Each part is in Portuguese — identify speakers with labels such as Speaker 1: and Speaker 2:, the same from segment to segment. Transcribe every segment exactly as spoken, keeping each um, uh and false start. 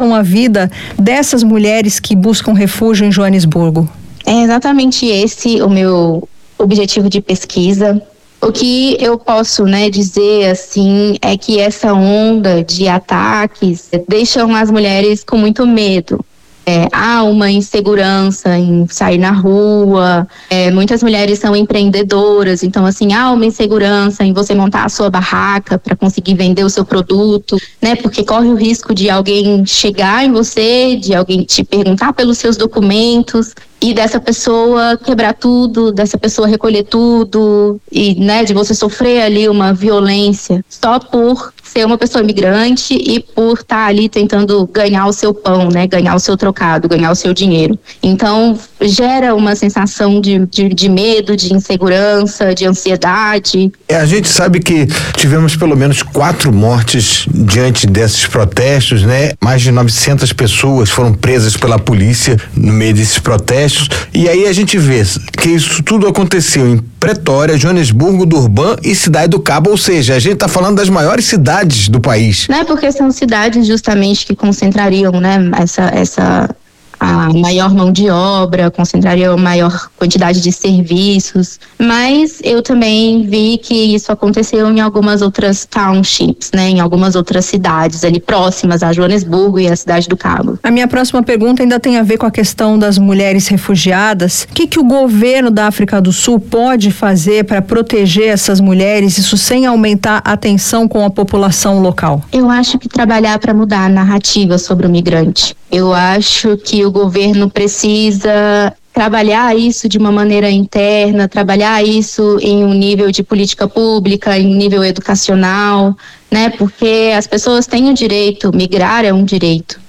Speaker 1: impactam a vida dessas mulheres que buscam refúgio em Joanesburgo?
Speaker 2: É exatamente esse o meu objetivo de pesquisa. O que eu posso, né, dizer assim é que essa onda de ataques deixam as mulheres com muito medo. É, há uma insegurança em sair na rua, é, muitas mulheres são empreendedoras, então assim, há uma insegurança em você montar a sua barraca para conseguir vender o seu produto, né, porque corre o risco de alguém chegar em você, de alguém te perguntar pelos seus documentos e dessa pessoa quebrar tudo, dessa pessoa recolher tudo e, né, de você sofrer ali uma violência só por ser uma pessoa imigrante e por estar ali tentando ganhar o seu pão, né, ganhar o seu trocado, ganhar o seu dinheiro. Então, gera uma sensação de, de, de medo, de insegurança, de ansiedade.
Speaker 3: É, a gente sabe que tivemos pelo menos quatro mortes diante desses protestos, né? Mais de novecentas pessoas foram presas pela polícia no meio desses protestos. E aí a gente vê que isso tudo aconteceu em Pretória, Joanesburgo, Durban e Cidade do Cabo, ou seja, a gente está falando das maiores cidades do país.
Speaker 2: Né, porque são cidades justamente que concentrariam, né, essa, essa a maior mão de obra, concentraria a maior quantidade de serviços, mas eu também vi que isso aconteceu em algumas outras townships, né, em algumas outras cidades ali próximas a Joanesburgo e a Cidade do Cabo.
Speaker 1: A minha próxima pergunta ainda tem a ver com a questão das mulheres refugiadas. O que, que o governo da África do Sul pode fazer para proteger essas mulheres, isso sem aumentar a tensão com a população local?
Speaker 2: Eu acho que trabalhar para mudar a narrativa sobre o migrante. Eu acho que o governo precisa trabalhar isso de uma maneira interna, trabalhar isso em um nível de política pública, em um nível educacional, né? Porque as pessoas têm o direito, migrar é um direito.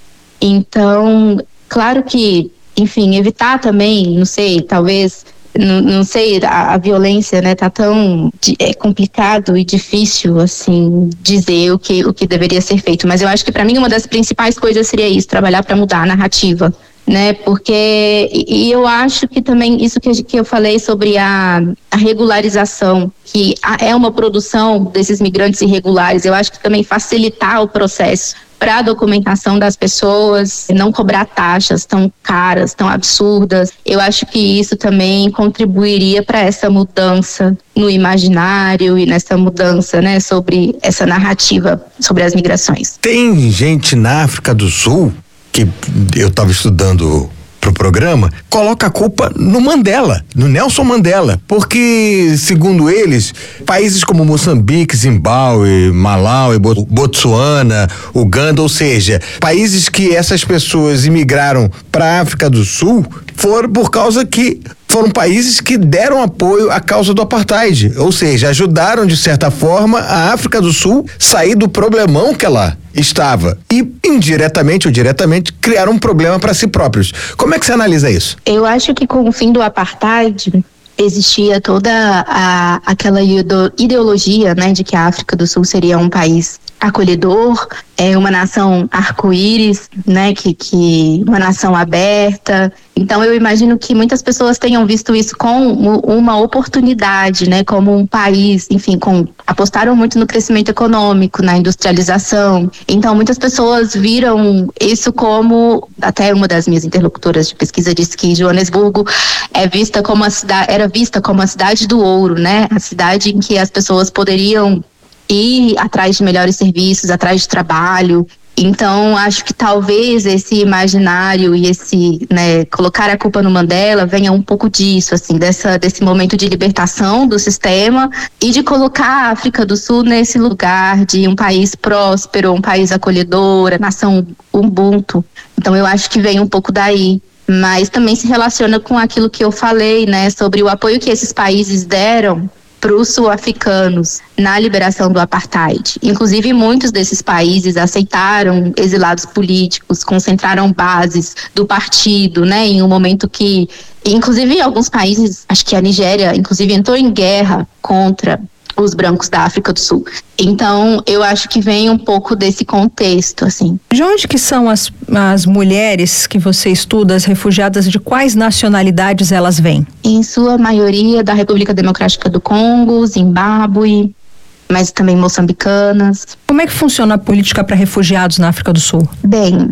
Speaker 2: Então, claro que, enfim, evitar também, não sei, talvez, não, não sei, a, a violência, né, tá tão é complicado e difícil, assim, dizer o que, o que deveria ser feito. Mas eu acho que para mim uma das principais coisas seria isso, trabalhar para mudar a narrativa, né, porque, e, e eu acho que também isso que, que eu falei sobre a, a regularização, que a, é uma produção desses migrantes irregulares, eu acho que também facilitar o processo para a documentação das pessoas, não cobrar taxas tão caras, tão absurdas. Eu acho que isso também contribuiria para essa mudança no imaginário e nessa mudança, né, sobre essa narrativa sobre as migrações.
Speaker 3: Tem gente na África do Sul, que eu estava estudando pro programa, coloca a culpa no Mandela, no Nelson Mandela, porque, segundo eles, países como Moçambique, Zimbábue, Malawi, Botsuana, Uganda, ou seja, países que essas pessoas imigraram para a África do Sul, foram por causa que foram países que deram apoio à causa do apartheid, ou seja, ajudaram de certa forma a África do Sul sair do problemão que ela estava e indiretamente ou diretamente criaram um problema para si próprios. Como é que você analisa isso?
Speaker 2: Eu acho que com o fim do apartheid existia toda a, aquela ideologia, né, de que a África do Sul seria um país acolhedor, é uma nação arco-íris, né, que, que uma nação aberta. Então eu imagino que muitas pessoas tenham visto isso com uma oportunidade, né, como um país, enfim, com, apostaram muito no crescimento econômico, na industrialização. Então muitas pessoas viram isso como, até uma das minhas interlocutoras de pesquisa disse que Joanesburgo é vista como a cidade, era vista como a cidade do ouro, né, a cidade em que as pessoas poderiam ir atrás de melhores serviços, atrás de trabalho. Então, acho que talvez esse imaginário e esse, né, colocar a culpa no Mandela venha um pouco disso, assim, dessa, desse momento de libertação do sistema e de colocar a África do Sul nesse lugar de um país próspero, um país acolhedor, a nação Ubuntu. Então, eu acho que vem um pouco daí. Mas também se relaciona com aquilo que eu falei, né, sobre o apoio que esses países deram para os sul-africanos na liberação do apartheid. Inclusive, muitos desses países aceitaram exilados políticos, concentraram bases do partido, né, em um momento que, inclusive, alguns países, acho que a Nigéria, inclusive, entrou em guerra contra os brancos da África do Sul. Então, eu acho que vem um pouco desse contexto, assim.
Speaker 1: De onde que são as, as mulheres que você estuda, as refugiadas, de quais nacionalidades elas vêm?
Speaker 2: Em sua maioria da República Democrática do Congo, Zimbábue, mas também moçambicanas.
Speaker 1: Como é que funciona a política para refugiados na África do Sul?
Speaker 2: Bem,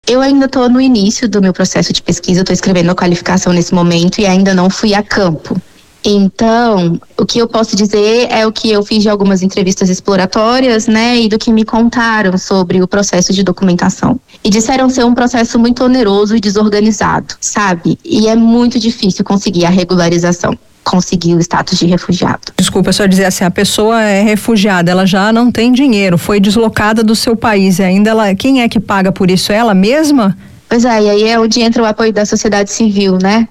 Speaker 2: Eu ainda estou no início do meu processo de pesquisa, estou escrevendo a qualificação nesse momento e ainda não fui a campo. Então, o que eu posso dizer é o que eu fiz de algumas entrevistas exploratórias, né, e do que me contaram sobre o processo de documentação. E disseram ser um processo muito oneroso e desorganizado, sabe? E é muito difícil conseguir a regularização, conseguir o status de refugiado.
Speaker 1: Desculpa, só dizer assim, a pessoa é refugiada, ela já não tem dinheiro, foi deslocada do seu país e ainda ela, quem é que paga por isso? Ela mesma?
Speaker 2: Pois é, e aí é onde entra o apoio da sociedade civil, né?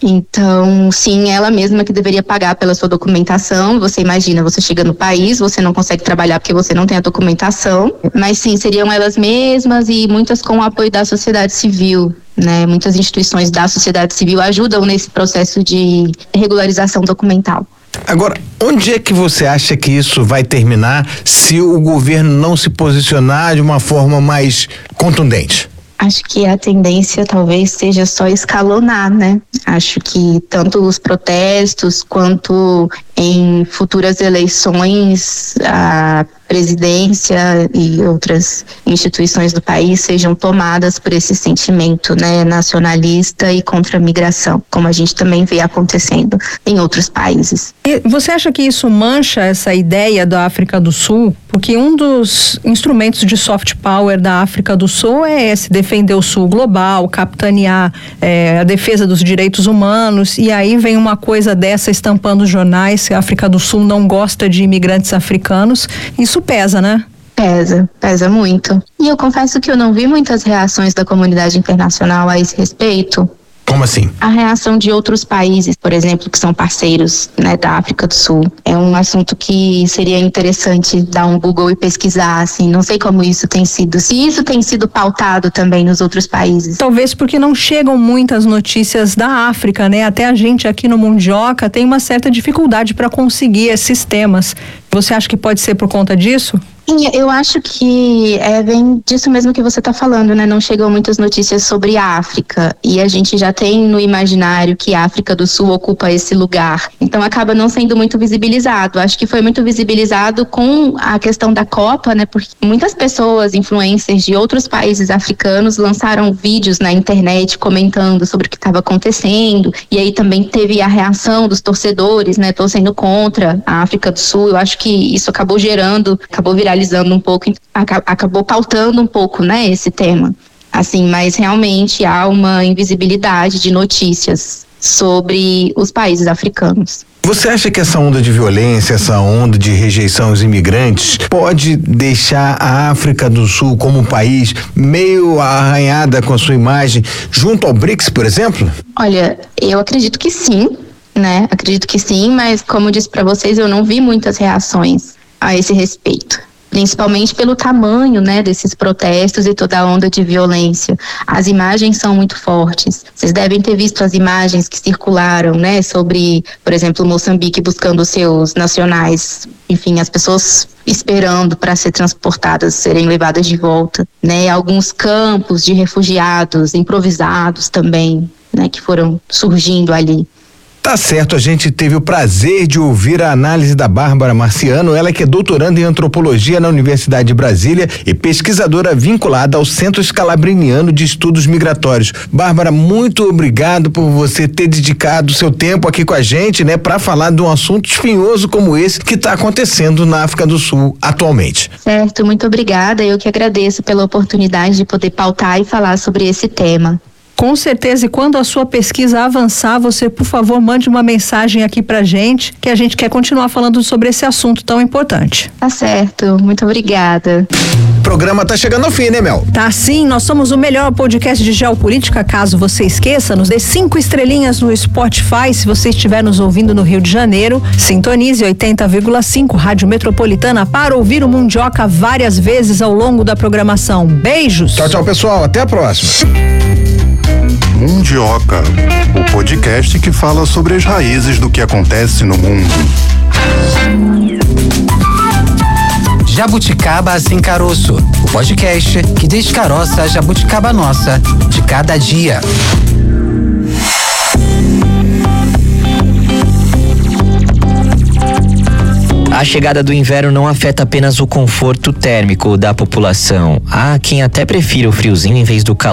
Speaker 2: Então, sim, ela mesma que deveria pagar pela sua documentação. Você imagina, você chega no país, você não consegue trabalhar porque você não tem a documentação, mas sim, seriam elas mesmas e muitas com o apoio da sociedade civil, né? Muitas instituições da sociedade civil ajudam nesse processo de regularização documental.
Speaker 3: Agora, onde é que você acha que isso vai terminar se o governo não se posicionar de uma forma mais contundente?
Speaker 2: Acho que a tendência talvez seja só escalonar, né? Acho que tanto os protestos quanto em futuras eleições a presidência e outras instituições do país sejam tomadas por esse sentimento, né, nacionalista e contra a migração, como a gente também vê acontecendo em outros países.
Speaker 1: E você acha que isso mancha essa ideia da África do Sul? Porque um dos instrumentos de soft power da África do Sul é esse, defender o Sul global, capitanear é, a defesa dos direitos humanos, e aí vem uma coisa dessa estampando os jornais, que a África do Sul não gosta de imigrantes africanos. Isso pesa, né?
Speaker 2: Pesa, pesa muito. E eu confesso que eu não vi muitas reações da comunidade internacional a esse respeito.
Speaker 3: Como assim?
Speaker 2: A reação de outros países, por exemplo, que são parceiros, né, da África do Sul. É um assunto que seria interessante dar um Google e pesquisar, assim. Não sei como isso tem sido. Se isso tem sido pautado também nos outros países.
Speaker 1: Talvez porque não chegam muitas notícias da África, né? Até a gente aqui no Mundioca tem uma certa dificuldade para conseguir esses temas. Você acha que pode ser por conta disso?
Speaker 2: Sim, eu acho que é, vem disso mesmo que você está falando, né? Não chegam muitas notícias sobre a África e a gente já tem no imaginário que a África do Sul ocupa esse lugar. Então acaba não sendo muito visibilizado. Acho que foi muito visibilizado com a questão da Copa, né? Porque muitas pessoas, influencers de outros países africanos, lançaram vídeos na internet comentando sobre o que estava acontecendo. E aí também teve a reação dos torcedores, né? Torcendo contra a África do Sul. Eu acho que isso acabou gerando, acabou viralizando um pouco, acabou pautando um pouco, né, esse tema. Assim, mas realmente há uma invisibilidade de notícias sobre os países africanos.
Speaker 3: Você acha que essa onda de violência, essa onda de rejeição aos imigrantes pode deixar a África do Sul como um país meio arranhada com a sua imagem junto ao BRICS, por exemplo?
Speaker 2: Olha, eu acredito que sim, né? Acredito que sim, mas como eu disse para vocês, eu não vi muitas reações a esse respeito. Principalmente pelo tamanho, né, desses protestos e toda a onda de violência. As imagens são muito fortes. Vocês devem ter visto as imagens que circularam, né, sobre, por exemplo, Moçambique buscando seus nacionais. Enfim, as pessoas esperando para ser transportadas, serem levadas de volta, né? Alguns campos de refugiados improvisados também, né, que foram surgindo ali.
Speaker 3: Tá certo, a gente teve o prazer de ouvir a análise da Bárbara Marciano, ela que é doutoranda em antropologia na Universidade de Brasília e pesquisadora vinculada ao Centro Scalabriniano de Estudos Migratórios. Bárbara, muito obrigado por você ter dedicado seu tempo aqui com a gente, né, para falar de um assunto espinhoso como esse que está acontecendo na África do Sul atualmente.
Speaker 2: Certo, muito obrigada. Eu que agradeço pela oportunidade de poder pautar e falar sobre esse tema.
Speaker 1: Com certeza, e quando a sua pesquisa avançar, você, por favor, mande uma mensagem aqui pra gente, que a gente quer continuar falando sobre esse assunto tão importante.
Speaker 2: Tá certo, muito obrigada.
Speaker 3: O programa tá chegando ao fim, né, Mel?
Speaker 1: Tá sim, nós somos o melhor podcast de geopolítica, caso você esqueça, nos dê cinco estrelinhas no Spotify, se você estiver nos ouvindo no Rio de Janeiro, sintonize oitenta vírgula cinco Rádio Metropolitana para ouvir o Mundioca várias vezes ao longo da programação. Beijos!
Speaker 3: Tchau, tchau, pessoal, até a próxima.
Speaker 4: Mundioca, o podcast que fala sobre as raízes do que acontece no mundo.
Speaker 5: Jabuticaba Sem Caroço, o podcast que descaroça a jabuticaba nossa de cada dia.
Speaker 6: A chegada do inverno não afeta apenas o conforto térmico da população. Há quem até prefira o friozinho em vez do calor.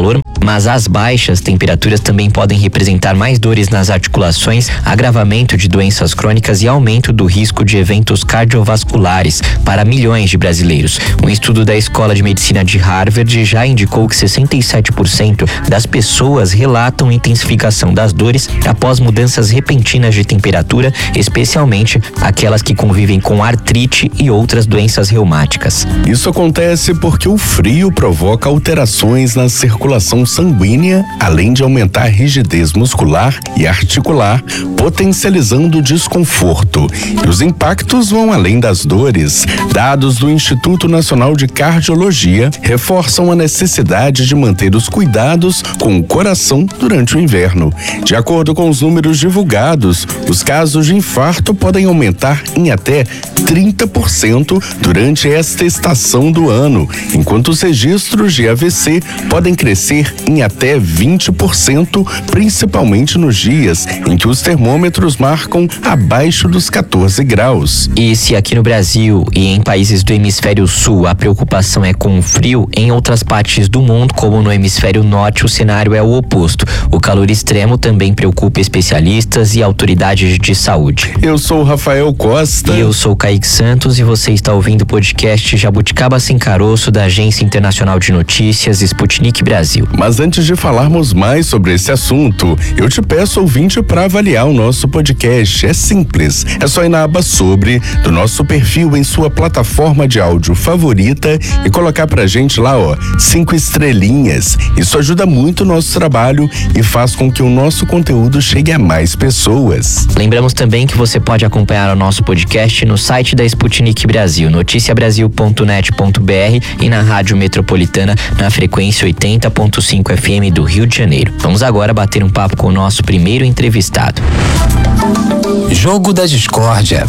Speaker 6: Mas as baixas temperaturas também podem representar mais dores nas articulações, agravamento de doenças crônicas e aumento do risco de eventos cardiovasculares para milhões de brasileiros. Um estudo da Escola de Medicina de Harvard já indicou que sessenta e sete por cento das pessoas relatam intensificação das dores após mudanças repentinas de temperatura, especialmente aquelas que convivem com artrite e outras doenças reumáticas.
Speaker 7: Isso acontece porque o frio provoca alterações na circulação sanguínea, além de aumentar a rigidez muscular e articular, potencializando o desconforto. E os impactos vão além das dores. Dados do Instituto Nacional de Cardiologia reforçam a necessidade de manter os cuidados com o coração durante o inverno. De acordo com os números divulgados, os casos de infarto podem aumentar em até trinta por cento durante esta estação do ano, enquanto os registros de A V C podem crescer em até vinte por cento, principalmente nos dias em que os termômetros marcam abaixo dos quatorze graus.
Speaker 6: E se aqui no Brasil e em países do hemisfério sul a preocupação é com o frio, em outras partes do mundo, como no hemisfério norte, o cenário é o oposto. O calor extremo também preocupa especialistas e autoridades de saúde.
Speaker 7: Eu sou o Rafael Costa.
Speaker 6: E eu sou o Kaique Santos e você está ouvindo o podcast Jabuticaba Sem Caroço da Agência Internacional de Notícias Sputnik Brasil.
Speaker 7: Mas antes de falarmos mais sobre esse assunto, eu te peço, ouvinte, para avaliar o nosso podcast. É simples, é só ir na aba Sobre do nosso perfil em sua plataforma de áudio favorita e colocar pra gente lá, ó, cinco estrelinhas. Isso ajuda muito o nosso trabalho e faz com que o nosso conteúdo chegue a mais pessoas.
Speaker 6: Lembramos também que você pode acompanhar o nosso podcast no site da Sputnik Brasil, noticia brasil ponto net ponto b r e na Rádio Metropolitana na frequência oitenta ponto cinco F M do Rio de Janeiro. Vamos agora bater um papo com o nosso primeiro entrevistado.
Speaker 5: Jogo da Discórdia.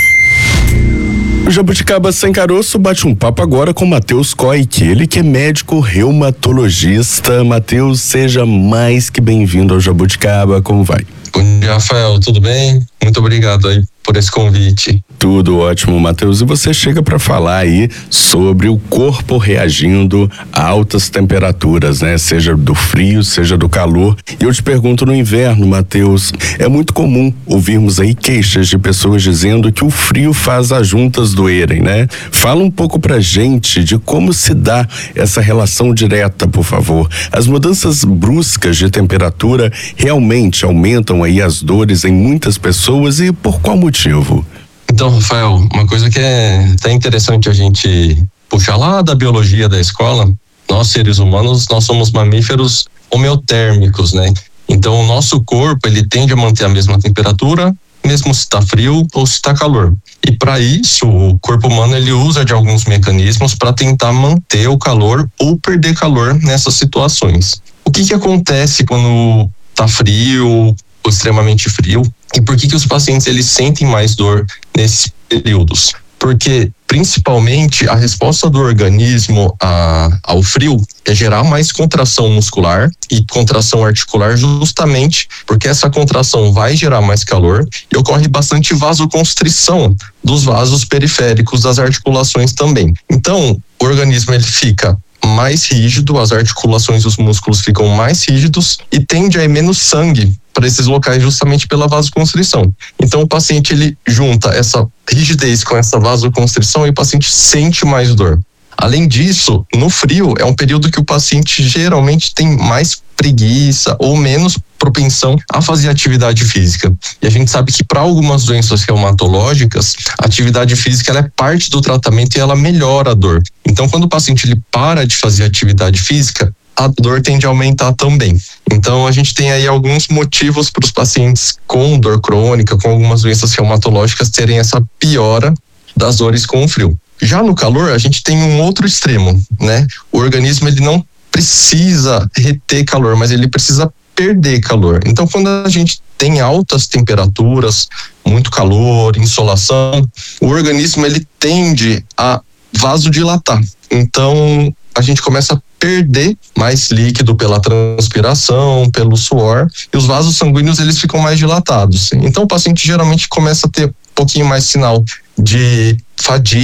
Speaker 7: O Jabuticaba Sem Caroço bate um papo agora com Matheus Koik, ele que é médico reumatologista. Matheus, seja mais que bem-vindo ao Jabuticaba, como vai?
Speaker 8: Bom dia, Rafael, tudo bem? Muito obrigado aí por esse convite.
Speaker 7: Tudo ótimo, Matheus. E você chega para falar aí sobre o corpo reagindo a altas temperaturas, né? Seja do frio, seja do calor. E eu te pergunto, no inverno, Matheus, é muito comum ouvirmos aí queixas de pessoas dizendo que o frio faz as juntas doerem, né? Fala um pouco pra gente de como se dá essa relação direta, por favor. As mudanças bruscas de temperatura realmente aumentam aí as dores em muitas pessoas e por qual motivo?
Speaker 8: Então, Rafael, uma coisa que é até interessante a gente puxar lá da biologia da escola, nós seres humanos, nós somos mamíferos homeotérmicos, né? Então, o nosso corpo, ele tende a manter a mesma temperatura, mesmo se está frio ou se está calor. E para isso, o corpo humano, ele usa de alguns mecanismos para tentar manter o calor ou perder calor nessas situações. O que que acontece quando está frio ou extremamente frio? E por que que os pacientes eles sentem mais dor nesses períodos? Porque, principalmente, a resposta do organismo a, ao frio é gerar mais contração muscular e contração articular, justamente porque essa contração vai gerar mais calor e ocorre bastante vasoconstrição dos vasos periféricos das articulações também. Então, o organismo ele fica mais rígido, as articulações e os músculos ficam mais rígidos e tende a ir menos sangue para esses locais justamente pela vasoconstrição. Então o paciente ele junta essa rigidez com essa vasoconstrição e o paciente sente mais dor. Além disso, no frio é um período que o paciente geralmente tem mais preguiça ou menos propensão a fazer atividade física. E a gente sabe que para algumas doenças reumatológicas, a atividade física ela é parte do tratamento e ela melhora a dor. Então, quando o paciente ele para de fazer atividade física, a dor tende a aumentar também. Então, a gente tem aí alguns motivos para os pacientes com dor crônica, com algumas doenças reumatológicas, terem essa piora das dores com o frio. Já no calor, a gente tem um outro extremo, né? O organismo ele não precisa reter calor, mas ele precisa perder calor. Então, quando a gente tem altas temperaturas, muito calor, insolação, o organismo ele tende a vasodilatar. Então, a gente começa a perder mais líquido pela transpiração, pelo suor, e os vasos sanguíneos eles ficam mais dilatados. Então, o paciente geralmente começa a ter um pouquinho mais sinal de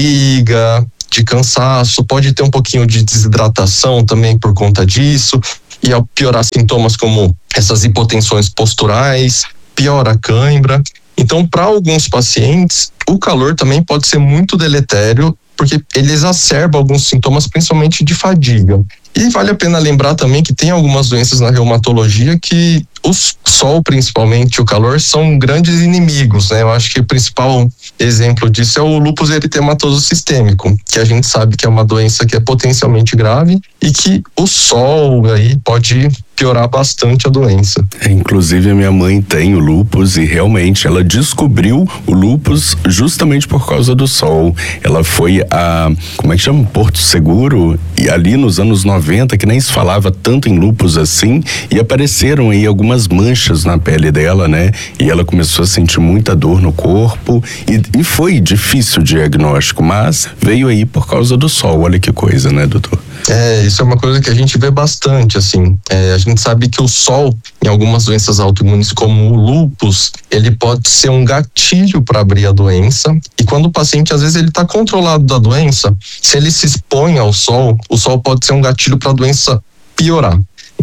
Speaker 8: fadiga, de cansaço, pode ter um pouquinho de desidratação também por conta disso. e ao piorar sintomas como essas hipotensões posturais, piora a cãibra. Então, para alguns pacientes, o calor também pode ser muito deletério, porque ele exacerba alguns sintomas, principalmente de fadiga. E vale a pena lembrar também que tem algumas doenças na reumatologia que o sol, principalmente o calor, são grandes inimigos, né? Eu acho que o principal exemplo disso é o lúpus eritematoso sistêmico, que a gente sabe que é uma doença que é potencialmente grave e que o sol aí pode piorar bastante a doença.
Speaker 7: Inclusive a minha mãe tem o lúpus e realmente ela descobriu o lúpus justamente por causa do sol. Ela foi a, como é que chama? Porto Seguro, e ali nos anos noventa, que nem se falava tanto em lúpus assim, e apareceram aí algumas manchas na pele dela, né? E ela começou a sentir muita dor no corpo e, e foi difícil o diagnóstico, mas veio aí por causa do sol. Olha que coisa, né, doutor?
Speaker 8: É, isso é uma coisa que a gente vê bastante, assim. É, a gente sabe que o sol, em algumas doenças autoimunes como o lúpus, ele pode ser um gatilho para abrir a doença. E quando o paciente, às vezes, ele está controlado da doença, se ele se expõe ao sol, o sol pode ser um gatilho para a doença piorar.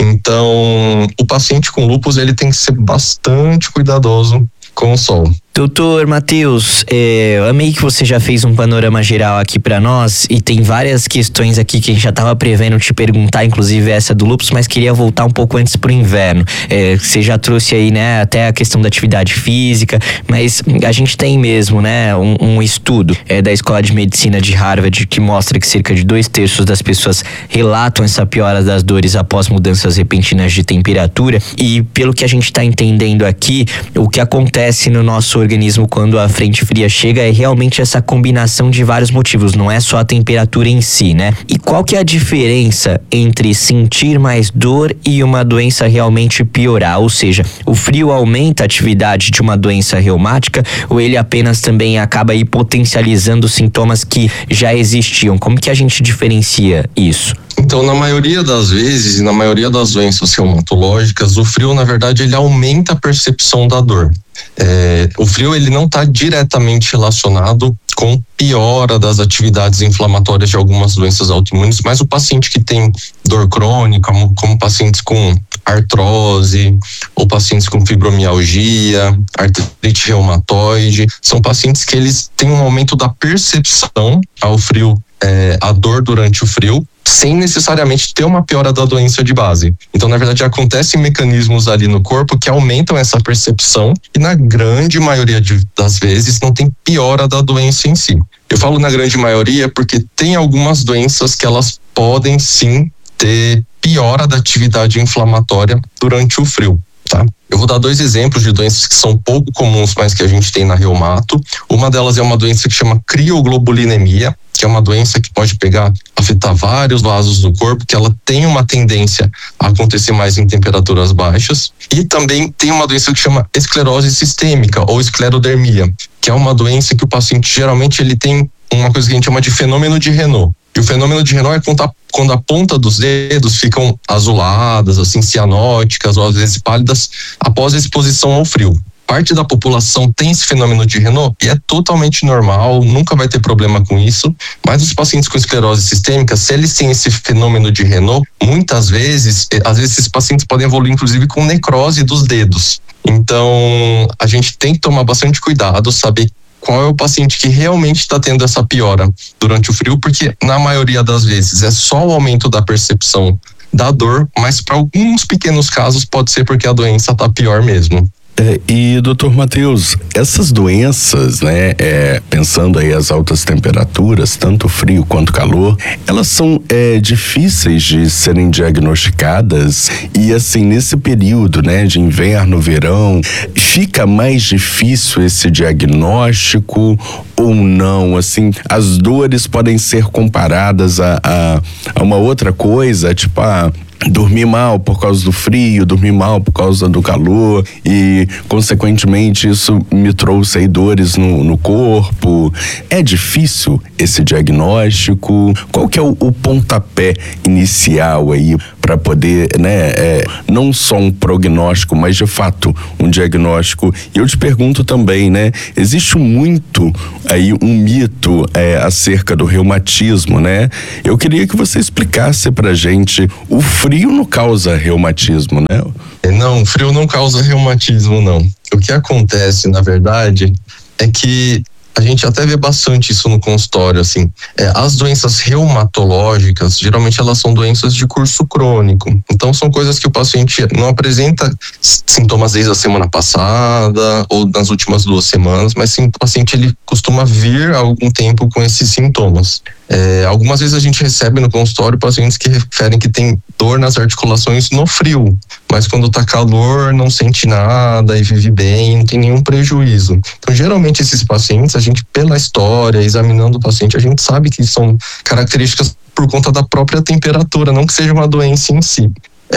Speaker 8: Então, o paciente com lúpus, ele tem que ser bastante cuidadoso com o sol.
Speaker 6: Doutor Matheus, é, amei que você já fez um panorama geral aqui para nós e tem várias questões aqui que a gente já estava prevendo te perguntar, inclusive essa do lúpus, mas queria voltar um pouco antes pro inverno. É, você já trouxe aí, né, até a questão da atividade física, mas a gente tem mesmo, né, um, um estudo é, da Escola de Medicina de Harvard que mostra que cerca de dois terços das pessoas relatam essa piora das dores após mudanças repentinas de temperatura, e pelo que a gente está entendendo aqui, o que acontece no nosso organismo quando a frente fria chega é realmente essa combinação de vários motivos, não é só a temperatura em si, né? E qual que é a diferença entre sentir mais dor e uma doença realmente piorar? Ou seja, o frio aumenta a atividade de uma doença reumática ou ele apenas também acaba aí potencializando sintomas que já existiam? Como que a gente diferencia isso?
Speaker 8: Então, na maioria das vezes e na maioria das doenças reumatológicas, o frio, na verdade, ele aumenta a percepção da dor. É, o frio, ele não está diretamente relacionado com piora das atividades inflamatórias de algumas doenças autoimunes, mas o paciente que tem dor crônica, como, como pacientes com artrose ou pacientes com fibromialgia, artrite reumatoide, são pacientes que eles têm um aumento da percepção ao frio, é, a dor durante o frio, sem necessariamente ter uma piora da doença de base. Então, na verdade, acontecem mecanismos ali no corpo que aumentam essa percepção e, na grande maioria de, das vezes, não tem piora da doença em si. Eu falo na grande maioria porque tem algumas doenças que elas podem, sim, ter piora da atividade inflamatória durante o frio, tá? Eu vou dar dois exemplos de doenças que são pouco comuns, mas que a gente tem na reumato. Uma delas é uma doença que chama crioglobulinemia, que é uma doença que pode pegar, afetar vários vasos do corpo, que ela tem uma tendência a acontecer mais em temperaturas baixas. E também tem uma doença que chama esclerose sistêmica ou esclerodermia, que é uma doença que o paciente geralmente ele tem uma coisa que a gente chama de fenômeno de Raynaud. E o fenômeno de Raynaud é quando a, quando a ponta dos dedos ficam azuladas, assim, cianóticas ou às vezes pálidas após a exposição ao frio. Parte da população tem esse fenômeno de Raynaud e é totalmente normal, nunca vai ter problema com isso, mas os pacientes com esclerose sistêmica, se eles têm esse fenômeno de Raynaud, muitas vezes, às vezes esses pacientes podem evoluir inclusive com necrose dos dedos. Então, a gente tem que tomar bastante cuidado, saber qual é o paciente que realmente está tendo essa piora durante o frio, porque na maioria das vezes é só o aumento da percepção da dor, mas para alguns pequenos casos pode ser porque a doença está pior mesmo.
Speaker 7: É, e doutor Matheus, essas doenças, né, é, pensando aí as altas temperaturas, tanto frio quanto calor, elas são é, difíceis de serem diagnosticadas e assim, nesse período, né, de inverno, verão, fica mais difícil esse diagnóstico ou não? Assim, as dores podem ser comparadas a, a, a uma outra coisa, tipo a dormir mal por causa do frio, dormir mal por causa do calor e, consequentemente, isso me trouxe aí dores no, no corpo. É difícil esse diagnóstico? Qual que é o, o pontapé inicial aí para poder, né, é, não só um prognóstico, mas de fato um diagnóstico? E eu te pergunto também, né, existe muito aí um mito é, acerca do reumatismo, né? Eu queria que você explicasse pra gente o frio frio não causa reumatismo, né?
Speaker 8: Não, frio não causa reumatismo, não. O que acontece, na verdade, é que a gente até vê bastante isso no consultório, assim. É, as doenças reumatológicas, geralmente elas são doenças de curso crônico. Então são coisas que o paciente não apresenta sintomas desde a semana passada ou nas últimas duas semanas, mas sim, o paciente ele costuma vir há algum tempo com esses sintomas. É, algumas vezes a gente recebe no consultório pacientes que referem que tem dor nas articulações no frio, mas quando tá calor não sente nada e vive bem, não tem nenhum prejuízo. Então geralmente esses pacientes, a gente pela história, examinando o paciente, a gente sabe que são características por conta da própria temperatura, não que seja uma doença em si.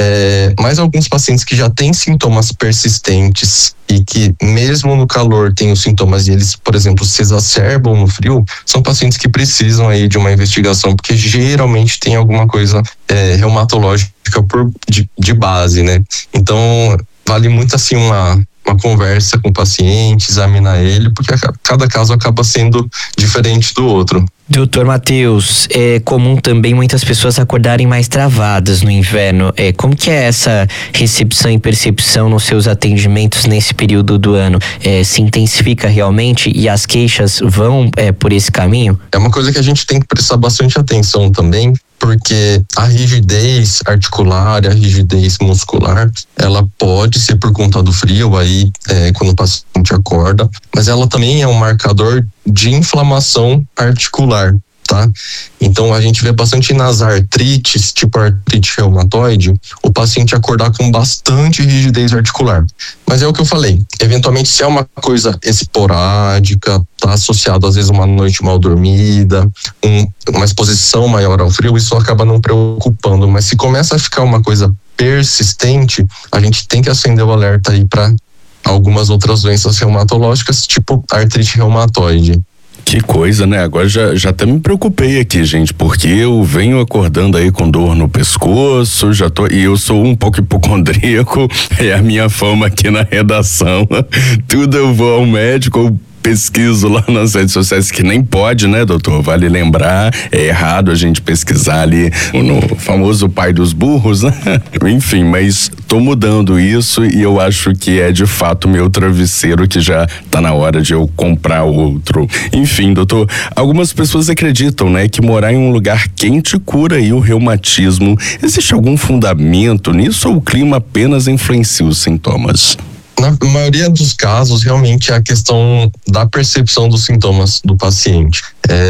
Speaker 8: É, mas alguns pacientes que já têm sintomas persistentes e que mesmo no calor têm os sintomas e eles, por exemplo, se exacerbam no frio, são pacientes que precisam aí de uma investigação, porque geralmente tem alguma coisa é, reumatológica por, de, de base, né? Então vale muito assim uma uma conversa com o paciente, examinar ele, porque cada caso acaba sendo diferente do outro.
Speaker 6: Doutor Matheus, é comum também muitas pessoas acordarem mais travadas no inverno. É, como que é essa recepção e percepção nos seus atendimentos nesse período do ano? É, se intensifica realmente e as queixas vão é, por esse caminho?
Speaker 8: É uma coisa que a gente tem que prestar bastante atenção também, porque a rigidez articular e a rigidez muscular, ela pode ser por conta do frio aí, é, quando o paciente acorda, mas ela também é um marcador de inflamação articular, tá? Então a gente vê bastante nas artrites, tipo artrite reumatoide, o paciente acordar com bastante rigidez articular. Mas é o que eu falei, eventualmente se é uma coisa esporádica, tá associado às vezes uma noite mal dormida, um, uma exposição maior ao frio, isso acaba não preocupando. Mas se começa a ficar uma coisa persistente, a gente tem que acender o alerta aí para algumas outras doenças reumatológicas, tipo artrite reumatoide.
Speaker 7: Que coisa, né? Agora já, já até me preocupei aqui, gente, porque eu venho acordando aí com dor no pescoço, já tô, e eu sou um pouco hipocondríaco, é a minha fama aqui na redação. Tudo eu vou ao médico, eu pesquiso lá nas redes sociais, que nem pode, né, doutor? Vale lembrar, é errado a gente pesquisar ali no famoso pai dos burros, né? Enfim, mas tô mudando isso e eu acho que é de fato meu travesseiro que já tá na hora de eu comprar outro. Enfim, doutor, algumas pessoas acreditam, né, que morar em um lugar quente cura aí o reumatismo. Existe algum fundamento nisso ou o clima apenas influencia os sintomas?
Speaker 8: Na maioria dos casos, realmente é a questão da percepção dos sintomas do paciente.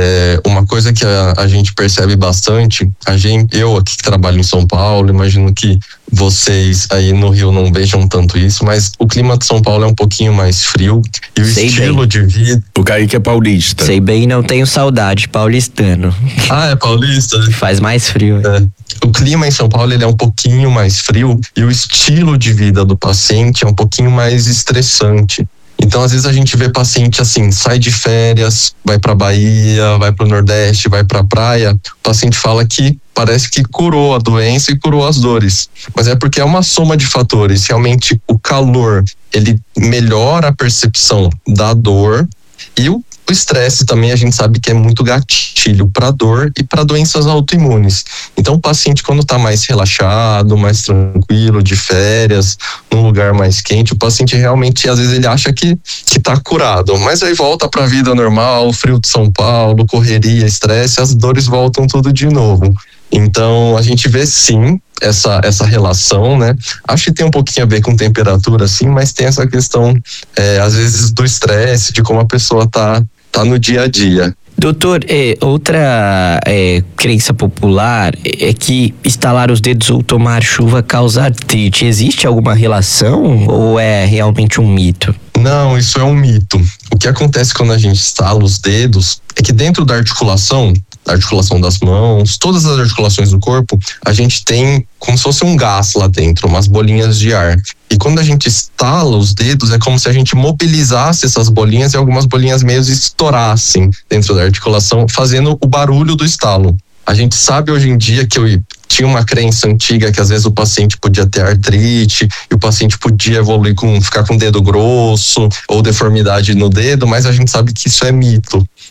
Speaker 8: É uma coisa que a, a gente percebe bastante, a gente, eu aqui que trabalho em São Paulo, imagino que vocês aí no Rio não vejam tanto isso, mas o clima de São Paulo é um pouquinho mais frio e o
Speaker 6: Sei
Speaker 8: estilo
Speaker 6: bem.
Speaker 8: de vida...
Speaker 7: O Kaique é paulista.
Speaker 6: Sei bem, não tenho saudade, paulistano.
Speaker 8: Ah, é paulista?
Speaker 6: Faz mais frio.
Speaker 8: É. O clima em São Paulo ele é um pouquinho mais frio e o estilo de vida do paciente é um pouquinho mais estressante. Então, às vezes a gente vê paciente assim, sai de férias, vai pra Bahia, vai pro Nordeste, vai pra praia, o paciente fala que parece que curou a doença e curou as dores. Mas é porque é uma soma de fatores. Realmente o calor, ele melhora a percepção da dor e o O estresse também a gente sabe que é muito gatilho para dor e para doenças autoimunes. Então o paciente, quando está mais relaxado, mais tranquilo, de férias, num lugar mais quente, o paciente realmente às vezes ele acha que que está curado, mas aí volta para a vida normal, frio de São Paulo, correria, estresse, as dores voltam tudo de novo. Então a gente vê sim essa, essa relação, né? Acho que tem um pouquinho a ver com temperatura, sim, mas tem essa questão, é, às vezes, do estresse, de como a pessoa tá, tá no dia a dia.
Speaker 6: Doutor, é, outra é, crença popular é que estalar os dedos ou tomar chuva causa artrite. Existe alguma relação ou é realmente um mito?
Speaker 8: Não, isso é um mito. O que acontece quando a gente estala os dedos é que dentro da articulação, da articulação das mãos, todas as articulações do corpo, a gente tem como se fosse um gás lá dentro, umas bolinhas de ar. E quando a gente estala os dedos, é como se a gente mobilizasse essas bolinhas e algumas bolinhas meio estourassem dentro da articulação, fazendo o barulho do estalo. A gente sabe hoje em dia que eu tinha uma crença antiga que às vezes o paciente podia ter artrite e o paciente podia evoluir com, ficar com o dedo grosso ou deformidade no dedo, mas a gente sabe que isso é mito.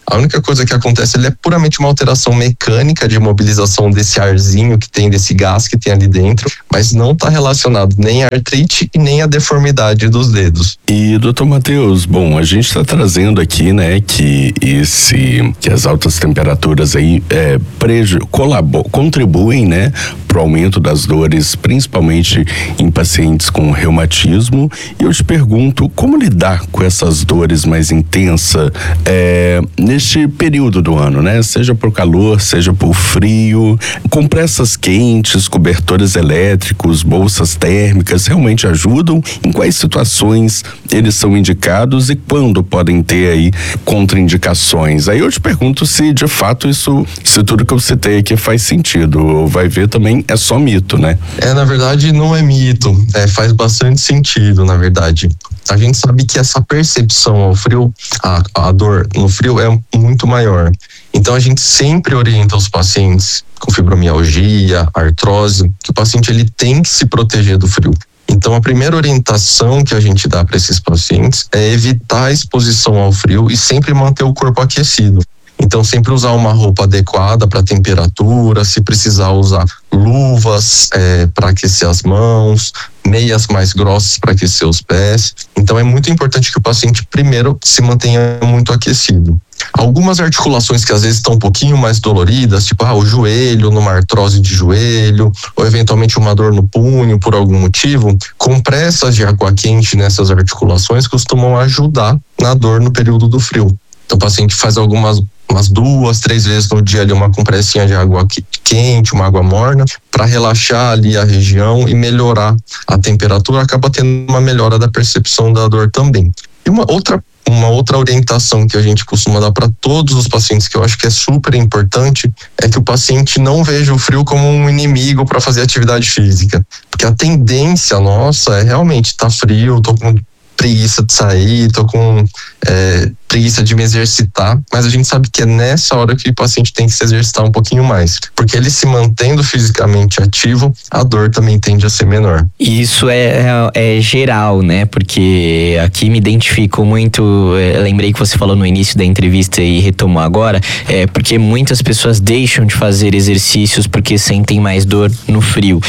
Speaker 8: A única coisa que acontece ele é puramente uma alteração mecânica de mobilização desse arzinho que tem, desse gás que tem ali dentro, mas não está relacionado nem à artrite e nem à deformidade dos dedos.
Speaker 7: E doutor Matheus, bom, a gente está trazendo aqui, né, que esse, que as altas temperaturas aí é, preju, colabor, contribuem, né, para o aumento das dores, principalmente em pacientes com reumatismo. E eu te pergunto, como lidar com essas dores mais intensas é, neste período do ano, né? Seja por calor, seja por frio, compressas quentes, cobertores elétricos, bolsas térmicas, realmente ajudam? Em quais situações eles são indicados e quando podem ter aí contraindicações? Aí eu te pergunto se de fato isso, se tudo que eu citei aqui faz sentido. Vai ver também é só mito, né?
Speaker 8: É, na verdade não é mito, é, faz bastante sentido, na verdade. A gente sabe que essa percepção ao frio, a, a dor no frio é muito maior. Então a gente sempre orienta os pacientes com fibromialgia, artrose, que o paciente ele tem que se proteger do frio. Então a primeira orientação que a gente dá para esses pacientes é evitar a exposição ao frio e sempre manter o corpo aquecido. Então sempre usar uma roupa adequada para a temperatura, se precisar usar luvas é, para aquecer as mãos, meias mais grossas para aquecer os pés. Então é muito importante que o paciente primeiro se mantenha muito aquecido. Algumas articulações que às vezes estão um pouquinho mais doloridas, tipo ah, o joelho, numa artrose de joelho, ou eventualmente uma dor no punho por algum motivo, compressas de água quente nessas articulações costumam ajudar na dor no período do frio. Então o paciente faz algumas umas duas, três vezes no dia ali uma compressinha de água quente, uma água morna, para relaxar ali a região e melhorar a temperatura, acaba tendo uma melhora da percepção da dor também. E uma outra Uma outra orientação que a gente costuma dar para todos os pacientes, que eu acho que é super importante, é que o paciente não veja o frio como um inimigo para fazer atividade física. Porque a tendência nossa é realmente tá frio, tô com preguiça de sair, tô com é, preguiça de me exercitar, mas a gente sabe que é nessa hora que o paciente tem que se exercitar um pouquinho mais, porque ele se mantendo fisicamente ativo, a dor também tende a ser menor.
Speaker 6: Isso é, é, é geral, né? Porque aqui me identifico muito, é, lembrei que você falou no início da entrevista e retomou agora, é porque muitas pessoas deixam de fazer exercícios porque sentem mais dor no frio.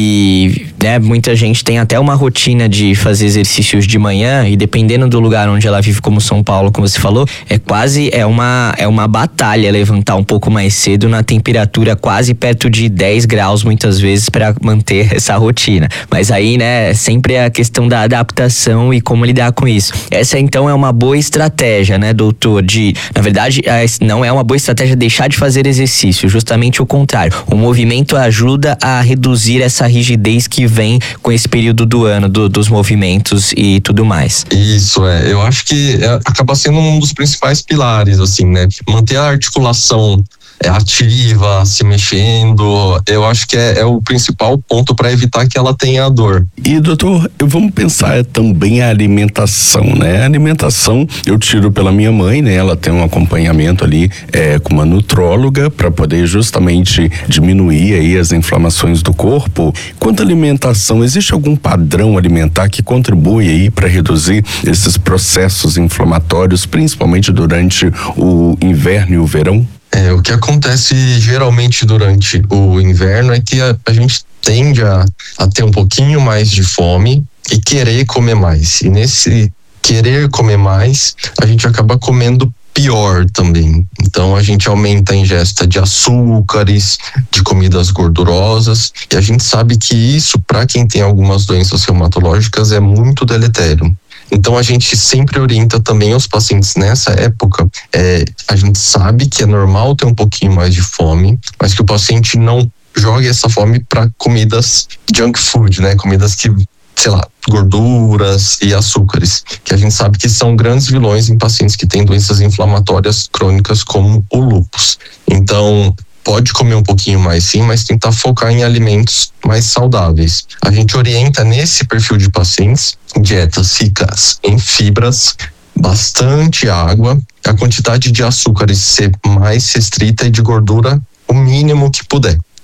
Speaker 6: E né, muita gente tem até uma rotina de fazer exercícios de manhã e dependendo do lugar onde ela vive, como São Paulo, como você falou, é quase é uma, é uma batalha levantar um pouco mais cedo na temperatura quase perto de dez graus muitas vezes para manter essa rotina. Mas aí, né, sempre é a questão da adaptação e como lidar com isso. Essa então é uma boa estratégia, né, doutor? De, na verdade, não é uma boa estratégia deixar de fazer exercício, justamente o contrário. O movimento ajuda a reduzir essa rigidez que vem com esse período do ano, do, dos movimentos e tudo mais.
Speaker 8: Isso, é. Eu acho que é, acaba sendo um dos principais pilares, assim, né? Manter a articulação é, ativa, se mexendo, eu acho que é, é o principal ponto para evitar que ela tenha a dor.
Speaker 7: E doutor, vamos pensar também a alimentação, né? A alimentação eu tiro pela minha mãe, né? Ela tem um acompanhamento ali é, com uma nutróloga para poder justamente diminuir aí as inflamações do corpo. Quanto à alimentação, existe algum padrão alimentar que contribui aí para reduzir esses processos inflamatórios, principalmente durante o inverno e o verão?
Speaker 8: É, o que acontece geralmente durante o inverno é que a, a gente tende a, a ter um pouquinho mais de fome e querer comer mais. E nesse querer comer mais, a gente acaba comendo pior também. Então a gente aumenta a ingesta de açúcares, de comidas gordurosas, e a gente sabe que isso, para quem tem algumas doenças reumatológicas, é muito deletério. Então a gente sempre orienta também os pacientes nessa época, é, a gente sabe que é normal ter um pouquinho mais de fome, mas que o paciente não jogue essa fome para comidas junk food, né? Comidas que, sei lá, gorduras e açúcares, que a gente sabe que são grandes vilões em pacientes que têm doenças inflamatórias crônicas como o lúpus. Então, pode comer um pouquinho mais sim, mas tentar focar em alimentos mais saudáveis. A gente orienta nesse perfil de pacientes dietas ricas em fibras, bastante água, a quantidade de açúcares ser mais restrita e de gordura o mínimo que puder.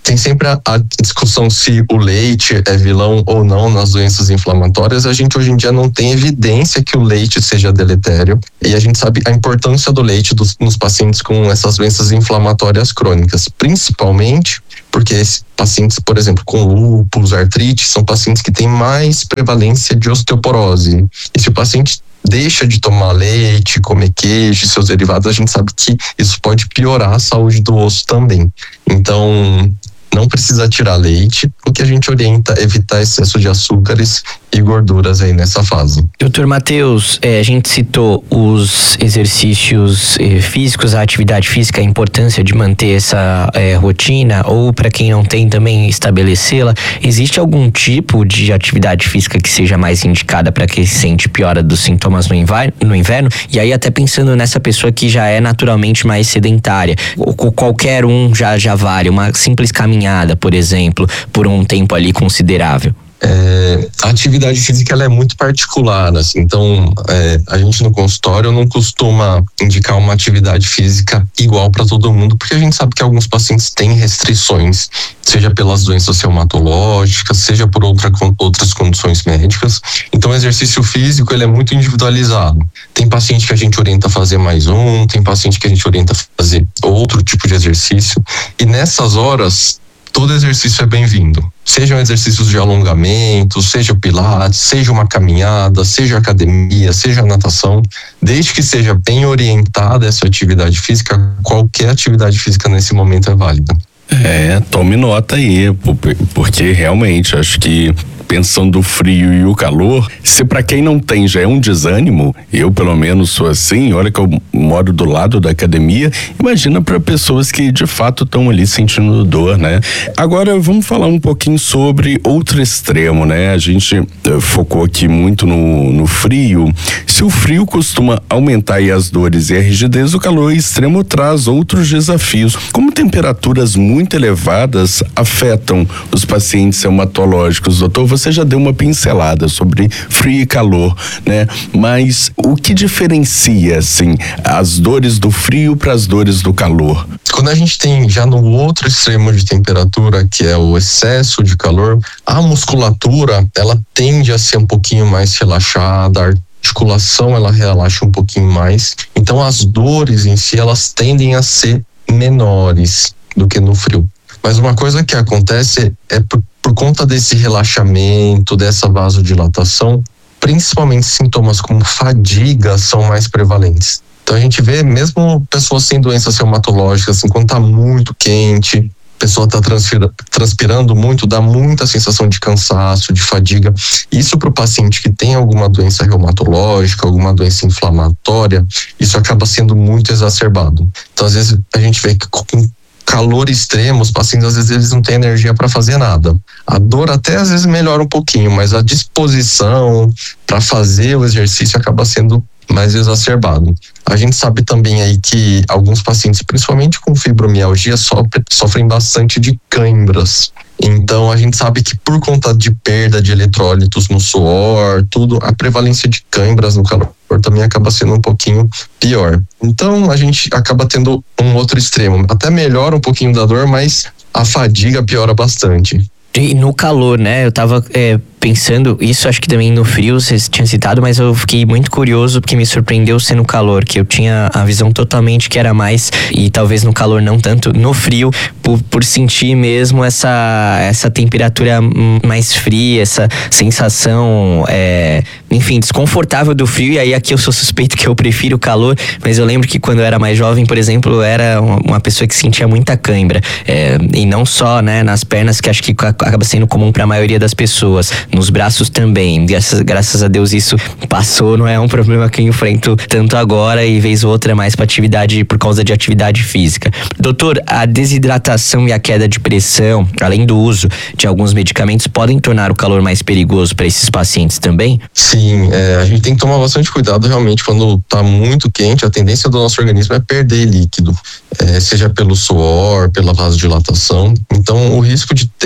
Speaker 8: tem sempre a, a discussão se o leite é vilão ou não nas doenças inflamatórias. A gente hoje em dia não tem evidência que o leite seja deletério, e a gente sabe a importância do leite dos, nos pacientes com essas doenças inflamatórias crônicas, principalmente porque esses pacientes, por exemplo, com lúpus, artrite, são pacientes que têm mais prevalência de osteoporose. E se o paciente deixa de tomar leite, comer queijo e seus derivados, a gente sabe que isso pode piorar a saúde do osso também. Então, não precisa tirar leite, o que a gente orienta é evitar excesso de açúcares e gorduras aí nessa fase.
Speaker 6: doutor Matheus, eh, a gente citou os exercícios eh, físicos, a atividade física, a importância de manter essa eh, rotina, ou para quem não tem também estabelecê-la. Existe algum tipo de atividade física que seja mais indicada para quem sente piora dos sintomas no inverno, no inverno? E aí até pensando nessa pessoa que já é naturalmente mais sedentária, ou qualquer um já, já vale, uma simples caminhada, por exemplo, por um tempo ali considerável.
Speaker 8: É, a atividade física ela é muito particular, assim, então é, a gente no consultório não costuma indicar uma atividade física igual para todo mundo, porque a gente sabe que alguns pacientes têm restrições, seja pelas doenças reumatológicas, seja por outra, outras condições médicas. Então o exercício físico ele é muito individualizado. Tem paciente que a gente orienta a fazer mais um, tem paciente que a gente orienta a fazer outro tipo de exercício, e nessas horas todo exercício é bem-vindo. Sejam exercícios de alongamento, seja pilates, seja uma caminhada, seja academia, seja natação. Desde que seja bem orientada essa atividade física, qualquer atividade física nesse momento é válida.
Speaker 7: É, tome nota aí, porque realmente acho que pensando o frio e o calor, se para quem não tem já é um desânimo, eu pelo menos sou assim, olha que eu moro do lado da academia, imagina para pessoas que de fato estão ali sentindo dor, né? Agora vamos falar um pouquinho sobre outro extremo, né? A gente uh, focou aqui muito no, no frio. Se o frio costuma aumentar aí as dores e a rigidez, o calor extremo traz outros desafios. Como temperaturas muito elevadas afetam os pacientes reumatológicos, doutor? Você já deu uma pincelada sobre frio e calor, né? Mas o que diferencia, assim, as dores do frio para as dores do calor?
Speaker 8: Quando a gente tem já no outro extremo de temperatura, que é o excesso de calor, a musculatura, ela tende a ser um pouquinho mais relaxada, a articulação, ela relaxa um pouquinho mais. Então, as dores em si, elas tendem a ser menores do que no frio. Mas uma coisa que acontece é por, por conta desse relaxamento, dessa vasodilatação, principalmente sintomas como fadiga são mais prevalentes. Então a gente vê mesmo pessoas sem doenças reumatológicas, assim, quando tá muito quente, a pessoa tá transpirando muito, dá muita sensação de cansaço, de fadiga. Isso para o paciente que tem alguma doença reumatológica, alguma doença inflamatória, isso acaba sendo muito exacerbado. Então às vezes a gente vê que com calor extremo, os pacientes às vezes eles não têm energia para fazer nada. A dor até às vezes melhora um pouquinho, mas a disposição para fazer o exercício acaba sendo mais exacerbado. A gente sabe também aí que alguns pacientes, principalmente com fibromialgia, sofrem, sofrem bastante de câimbras. Então a gente sabe que por conta de perda de eletrólitos no suor, tudo, a prevalência de câimbras no calor também acaba sendo um pouquinho pior. Então a gente acaba tendo um outro extremo. Até melhora um pouquinho da dor, mas a fadiga piora bastante.
Speaker 6: E no calor, né? Eu tava é, pensando, isso acho que também no frio você tinha citado, mas eu fiquei muito curioso porque me surpreendeu ser no calor, que eu tinha a visão totalmente que era mais, e talvez no calor não tanto, no frio, por, por sentir mesmo essa, essa temperatura mais fria, essa sensação, é, enfim, desconfortável do frio. E aí aqui eu sou suspeito que eu prefiro o calor, mas eu lembro que quando eu era mais jovem, por exemplo, eu era uma pessoa que sentia muita cãibra, é, e não só, né, nas pernas, que acho que acaba sendo comum para a maioria das pessoas, nos braços também. Graças, graças a Deus isso passou, não é um problema que eu enfrento tanto agora, e vez ou outra é mais para atividade, por causa de atividade física. Doutor, a desidratação e a queda de pressão, além do uso de alguns medicamentos, podem tornar o calor mais perigoso para esses pacientes também?
Speaker 8: Sim, é, a gente tem que tomar bastante cuidado realmente quando tá muito quente. A tendência do nosso organismo é perder líquido, é, seja pelo suor, pela vasodilatação. Então o risco de ter desidratação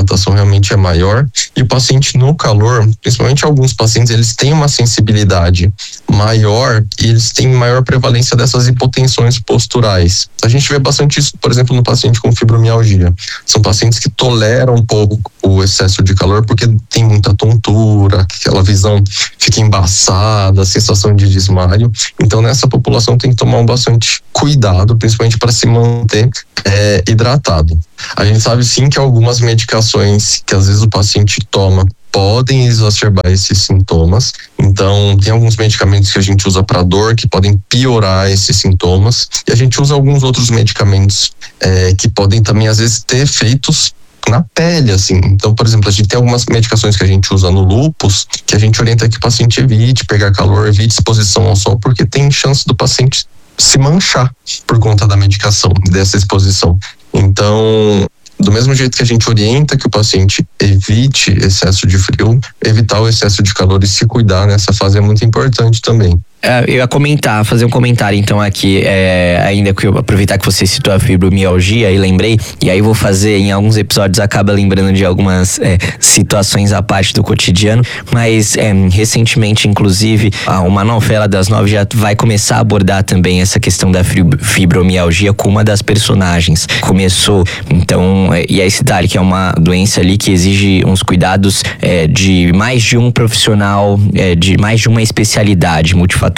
Speaker 8: hidratação realmente é maior. E o paciente no calor, principalmente alguns pacientes, eles têm uma sensibilidade maior e eles têm maior prevalência dessas hipotensões posturais. A gente vê bastante isso, por exemplo, no paciente com fibromialgia. São pacientes que toleram um pouco o excesso de calor porque tem muita tontura, aquela visão fica embaçada, sensação de desmaio. Então, nessa população tem que tomar um bastante cuidado, principalmente para se manter é, hidratado. A gente sabe sim que algumas medicações que às vezes o paciente toma podem exacerbar esses sintomas. Então, tem alguns medicamentos que a gente usa para dor que podem piorar esses sintomas. E a gente usa alguns outros medicamentos é, que podem também, às vezes, ter efeitos na pele, assim. Então, por exemplo, a gente tem algumas medicações que a gente usa no lúpus que a gente orienta que o paciente evite pegar calor, evite exposição ao sol, porque tem chance do paciente se manchar por conta da medicação, dessa exposição. Então, do mesmo jeito que a gente orienta que o paciente evite excesso de frio, evitar o excesso de calor e se cuidar nessa fase é muito importante também.
Speaker 6: Eu ia comentar, fazer um comentário então aqui, é, ainda que eu aproveitar que você citou a fibromialgia e lembrei, e aí vou fazer, em alguns episódios acaba lembrando de algumas é, situações à parte do cotidiano, mas é, recentemente, inclusive, uma novela das nove já vai começar a abordar também essa questão da fibromialgia com uma das personagens. Começou, então, é, e é esse detalhe que é uma doença ali que exige uns cuidados é, de mais de um profissional, é, de mais de uma especialidade multifatorial.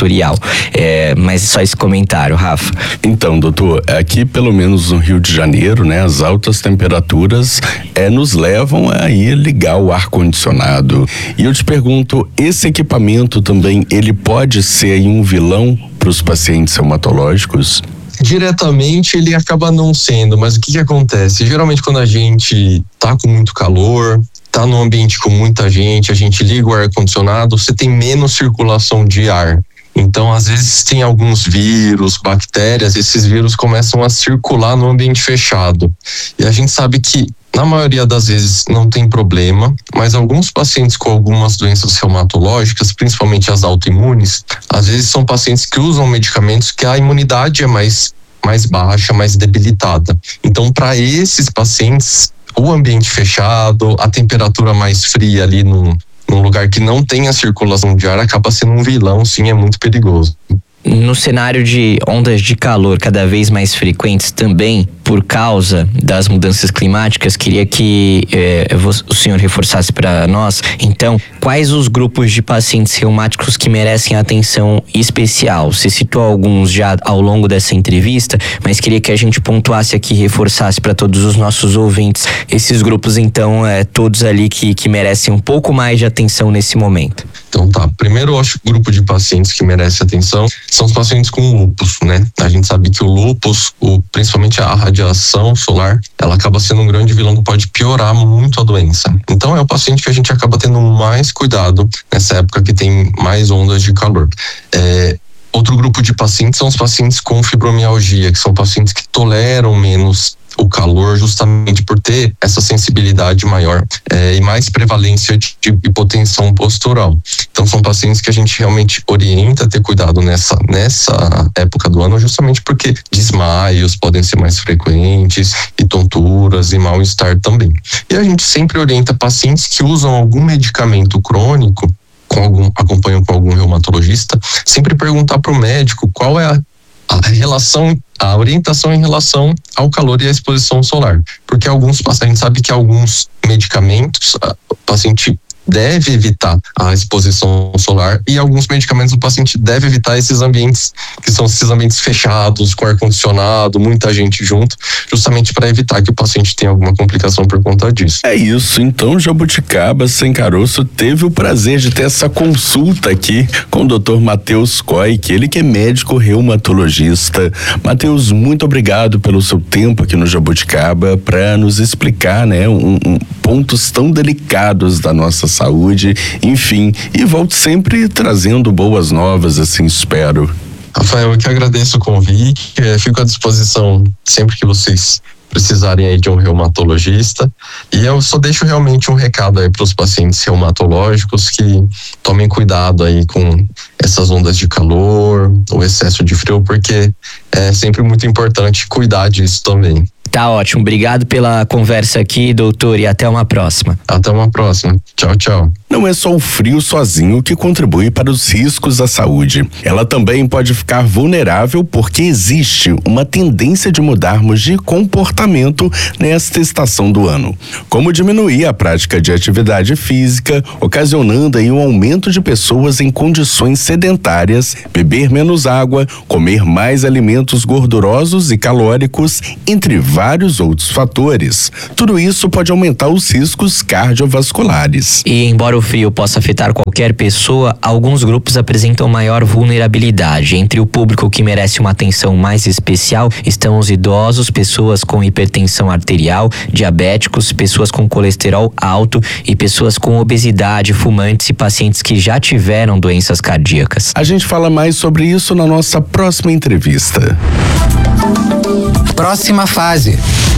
Speaker 6: É, mas só esse comentário, Rafa.
Speaker 7: Então, doutor, aqui pelo menos no Rio de Janeiro, né, as altas temperaturas é, nos levam a ir ligar o ar-condicionado. E eu te pergunto, esse equipamento também, ele pode ser aí um vilão para os pacientes reumatológicos?
Speaker 8: Diretamente ele acaba não sendo, mas o que que acontece? Geralmente quando a gente tá com muito calor, tá num ambiente com muita gente, a gente liga o ar-condicionado, você tem menos circulação de ar. Então, às vezes, tem alguns vírus, bactérias, esses vírus começam a circular no ambiente fechado. E a gente sabe que, na maioria das vezes, não tem problema, mas alguns pacientes com algumas doenças reumatológicas, principalmente as autoimunes, às vezes são pacientes que usam medicamentos que a imunidade é mais, mais baixa, mais debilitada. Então, para esses pacientes, o ambiente fechado, a temperatura mais fria ali no num lugar que não tem a circulação de ar acaba sendo um vilão, sim, é muito perigoso.
Speaker 6: No cenário de ondas de calor cada vez mais frequentes também, por causa das mudanças climáticas, queria que eh, o senhor reforçasse para nós, então, quais os grupos de pacientes reumáticos que merecem atenção especial? Você citou alguns já ao longo dessa entrevista, mas queria que a gente pontuasse aqui, reforçasse para todos os nossos ouvintes, esses grupos, então, é, todos ali que, que merecem um pouco mais de atenção nesse momento.
Speaker 8: Então tá, primeiro eu acho que o grupo de pacientes que merece atenção são os pacientes com lúpus, né? A gente sabe que o lúpus, o, principalmente a radiação solar, ela acaba sendo um grande vilão que pode piorar muito a doença. Então é o paciente que a gente acaba tendo mais cuidado nessa época que tem mais ondas de calor. É, outro grupo de pacientes são os pacientes com fibromialgia, que são pacientes que toleram menos o calor justamente por ter essa sensibilidade maior é, e mais prevalência de, de hipotensão postural. Então são pacientes que a gente realmente orienta a ter cuidado nessa, nessa época do ano, justamente porque desmaios podem ser mais frequentes e tonturas e mal-estar também. E a gente sempre orienta pacientes que usam algum medicamento crônico, com algum, acompanham com algum reumatologista, sempre perguntar para o médico qual é a a relação, a orientação em relação ao calor e à exposição solar, porque alguns pacientes, a gente sabe que alguns medicamentos o paciente deve evitar a exposição solar e alguns medicamentos o paciente deve evitar esses ambientes que são esses ambientes fechados, com ar-condicionado, muita gente junto, justamente para evitar que o paciente tenha alguma complicação por conta disso.
Speaker 7: É isso, então Jabuticaba Sem Caroço teve o prazer de ter essa consulta aqui com o doutor Matheus Koik, ele que é médico reumatologista. Matheus, muito obrigado pelo seu tempo aqui no Jabuticaba para nos explicar, né, um, um, pontos tão delicados da nossa saúde, enfim, e volto sempre trazendo boas novas, assim espero.
Speaker 8: Rafael, eu que agradeço o convite, fico à disposição sempre que vocês precisarem aí de um reumatologista, e eu só deixo realmente um recado aí para os pacientes reumatológicos que tomem cuidado aí com essas ondas de calor, o excesso de frio, porque é sempre muito importante cuidar disso também.
Speaker 6: Tá ótimo, obrigado pela conversa aqui, doutor, e até uma próxima.
Speaker 8: Até uma próxima. Tchau, tchau.
Speaker 7: Não é só o frio sozinho que contribui para os riscos à saúde. Ela também pode ficar vulnerável porque existe uma tendência de mudarmos de comportamento nesta estação do ano, como diminuir a prática de atividade física, ocasionando aí um aumento de pessoas em condições sedentárias, beber menos água, comer mais alimentos gordurosos e calóricos, entre vários outros fatores. Tudo isso pode aumentar os riscos cardiovasculares.
Speaker 6: E embora o frio possa afetar qualquer pessoa, alguns grupos apresentam maior vulnerabilidade. Entre o público que merece uma atenção mais especial estão os idosos, pessoas com hipertensão arterial, diabéticos, pessoas com colesterol alto e pessoas com obesidade, fumantes e pacientes que já tiveram doenças cardíacas.
Speaker 7: A gente fala mais sobre isso na nossa próxima entrevista.
Speaker 5: Próxima fase.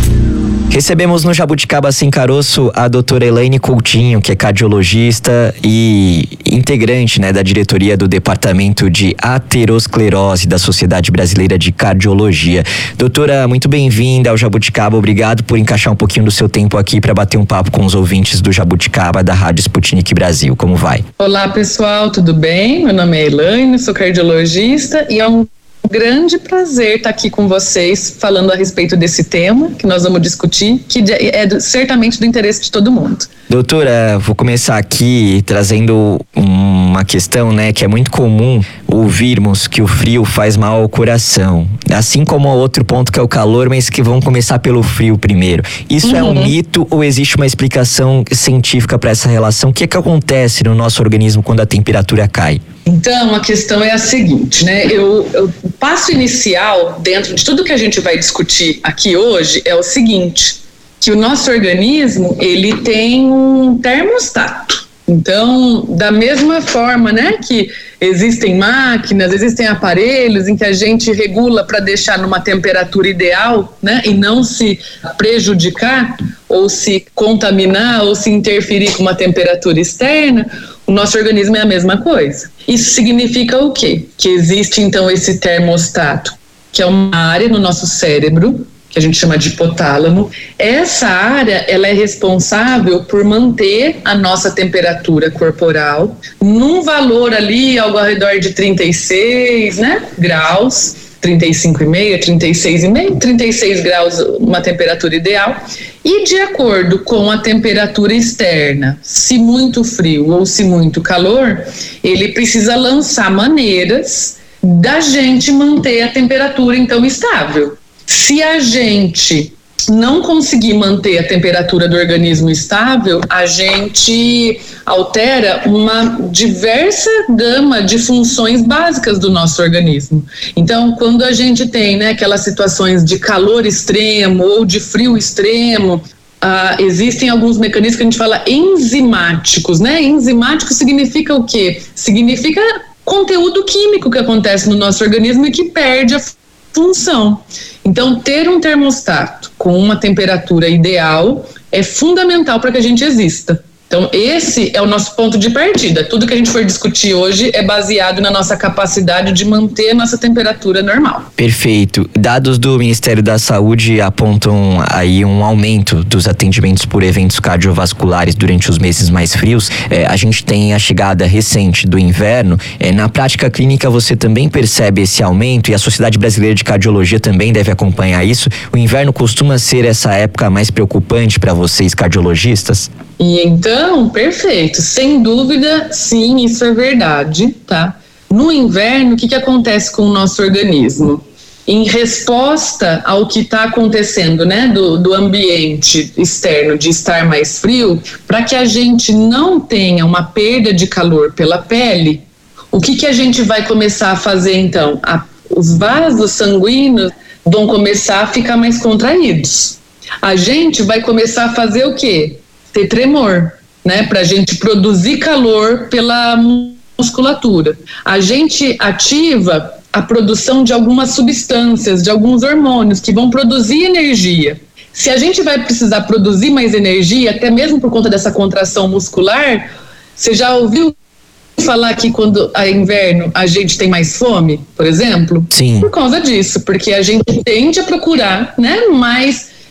Speaker 6: Recebemos no Jabuticaba Sem Caroço a doutora Elaine Coutinho, que é cardiologista e integrante, né, da diretoria do Departamento de Aterosclerose da Sociedade Brasileira de Cardiologia. Doutora, muito bem-vinda ao Jabuticaba, obrigado por encaixar um pouquinho do seu tempo aqui para bater um papo com os ouvintes do Jabuticaba da Rádio Sputnik Brasil. Como vai?
Speaker 9: Olá, pessoal, tudo bem? Meu nome é Elaine, sou cardiologista e é um grande prazer estar aqui com vocês falando a respeito desse tema que nós vamos discutir, que é do, certamente do interesse de todo mundo.
Speaker 6: Doutora, vou começar aqui trazendo uma questão, né, que é muito comum ouvirmos que o frio faz mal ao coração, assim como outro ponto que é o calor, mas que vamos começar pelo frio primeiro. Isso uhum. é um mito ou existe uma explicação científica para essa relação? O que é que acontece no nosso organismo quando a temperatura cai?
Speaker 9: Então, a questão é a seguinte, né? Eu, eu, o passo inicial dentro de tudo que a gente vai discutir aqui hoje é o seguinte, que o nosso organismo, ele tem um termostato. Então, da mesma forma, né, que existem máquinas, existem aparelhos em que a gente regula para deixar numa temperatura ideal, né, e não se prejudicar ou se contaminar ou se interferir com uma temperatura externa, o nosso organismo é a mesma coisa. Isso significa o quê? Que existe então esse termostato, que é uma área no nosso cérebro, que a gente chama de hipotálamo. Essa área, ela é responsável por manter a nossa temperatura corporal num valor ali algo ao redor de trinta e seis, né, graus, trinta e cinco vírgula cinco, trinta e seis vírgula cinco, trinta e seis graus, uma temperatura ideal. E de acordo com a temperatura externa, se muito frio ou se muito calor, ele precisa lançar maneiras da gente manter a temperatura então estável. Se a gente não conseguir manter a temperatura do organismo estável, a gente altera uma diversa gama de funções básicas do nosso organismo. Então, quando a gente tem, né, aquelas situações de calor extremo ou de frio extremo, ah, existem alguns mecanismos que a gente fala enzimáticos, né? Enzimático significa o quê? Significa conteúdo químico que acontece no nosso organismo e que perde a função. Então, ter um termostato com uma temperatura ideal é fundamental para que a gente exista. Então, esse é o nosso ponto de partida. Tudo que a gente for discutir hoje é baseado na nossa capacidade de manter a nossa temperatura normal.
Speaker 6: Perfeito. Dados do Ministério da Saúde apontam aí um aumento dos atendimentos por eventos cardiovasculares durante os meses mais frios. É, a gente tem a chegada recente do inverno. É, na prática clínica, você também percebe esse aumento e a Sociedade Brasileira de Cardiologia também deve acompanhar isso. O inverno costuma ser essa época mais preocupante para vocês, cardiologistas?
Speaker 9: E então, perfeito, sem dúvida, sim, isso é verdade, tá? No inverno, o que que acontece com o nosso organismo? Em resposta ao que está acontecendo, né, do, do ambiente externo, de estar mais frio, para que a gente não tenha uma perda de calor pela pele, o que que a gente vai começar a fazer então? A, os vasos sanguíneos vão começar a ficar mais contraídos. A gente vai começar a fazer o quê? Ter tremor, né, para a gente produzir calor pela musculatura. A gente ativa a produção de algumas substâncias, de alguns hormônios que vão produzir energia. Se a gente vai precisar produzir mais energia, até mesmo por conta dessa contração muscular, você já ouviu falar que quando é inverno a gente tem mais fome, por exemplo?
Speaker 6: Sim.
Speaker 9: Por causa disso, porque a gente tende a procurar, né, mais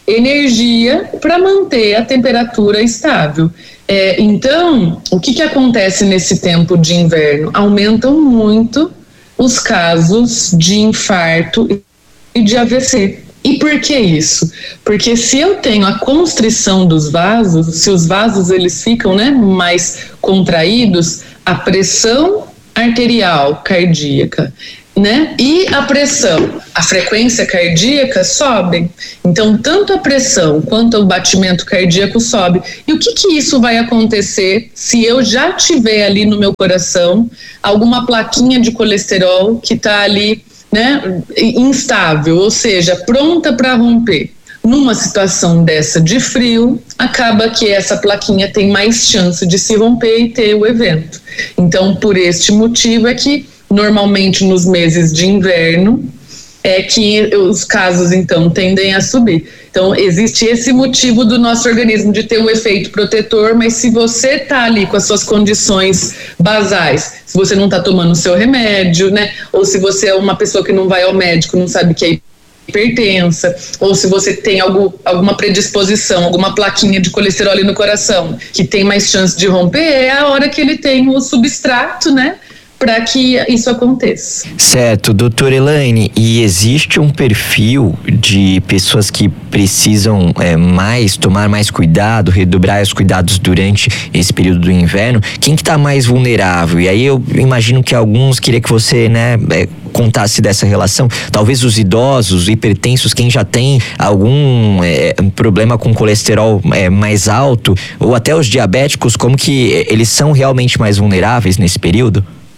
Speaker 9: energia para manter a temperatura estável. É, então, o que, que acontece nesse tempo de inverno? Aumentam muito os casos de infarto e de A V C. E por que isso? Porque se eu tenho a constrição dos vasos, se os vasos eles ficam, né, mais contraídos, a pressão arterial cardíaca, né, e a pressão, a frequência cardíaca sobem. Então, tanto a pressão quanto o batimento cardíaco sobe. E o que que isso vai acontecer se eu já tiver ali no meu coração alguma plaquinha de colesterol que está ali, né, instável, ou seja, pronta para romper? Numa situação dessa de frio, acaba que essa plaquinha tem mais chance de se romper e ter o evento. Então, por este motivo é que, normalmente nos meses de inverno, é que os casos, então, tendem a subir. Então, existe esse motivo do nosso organismo de ter um efeito protetor, mas se você está ali com as suas condições basais, se você não está tomando o seu remédio, né, ou se você é uma pessoa que não vai ao médico, não sabe que é hipertensa, ou se você tem algo, alguma predisposição, alguma plaquinha de colesterol ali no coração, que tem mais chance de romper, é a hora que ele tem o substrato, né, para que isso aconteça.
Speaker 6: Certo, doutora Elaine, e existe um perfil de pessoas que precisam é, mais, tomar mais cuidado, redobrar os cuidados durante esse período do inverno? Quem que está mais vulnerável? E aí eu imagino que alguns queria que você, né, é, contasse dessa relação. Talvez os idosos, hipertensos, quem já tem algum é, problema com colesterol é, mais alto, ou até os diabéticos, como que eles são realmente mais vulneráveis nesse período?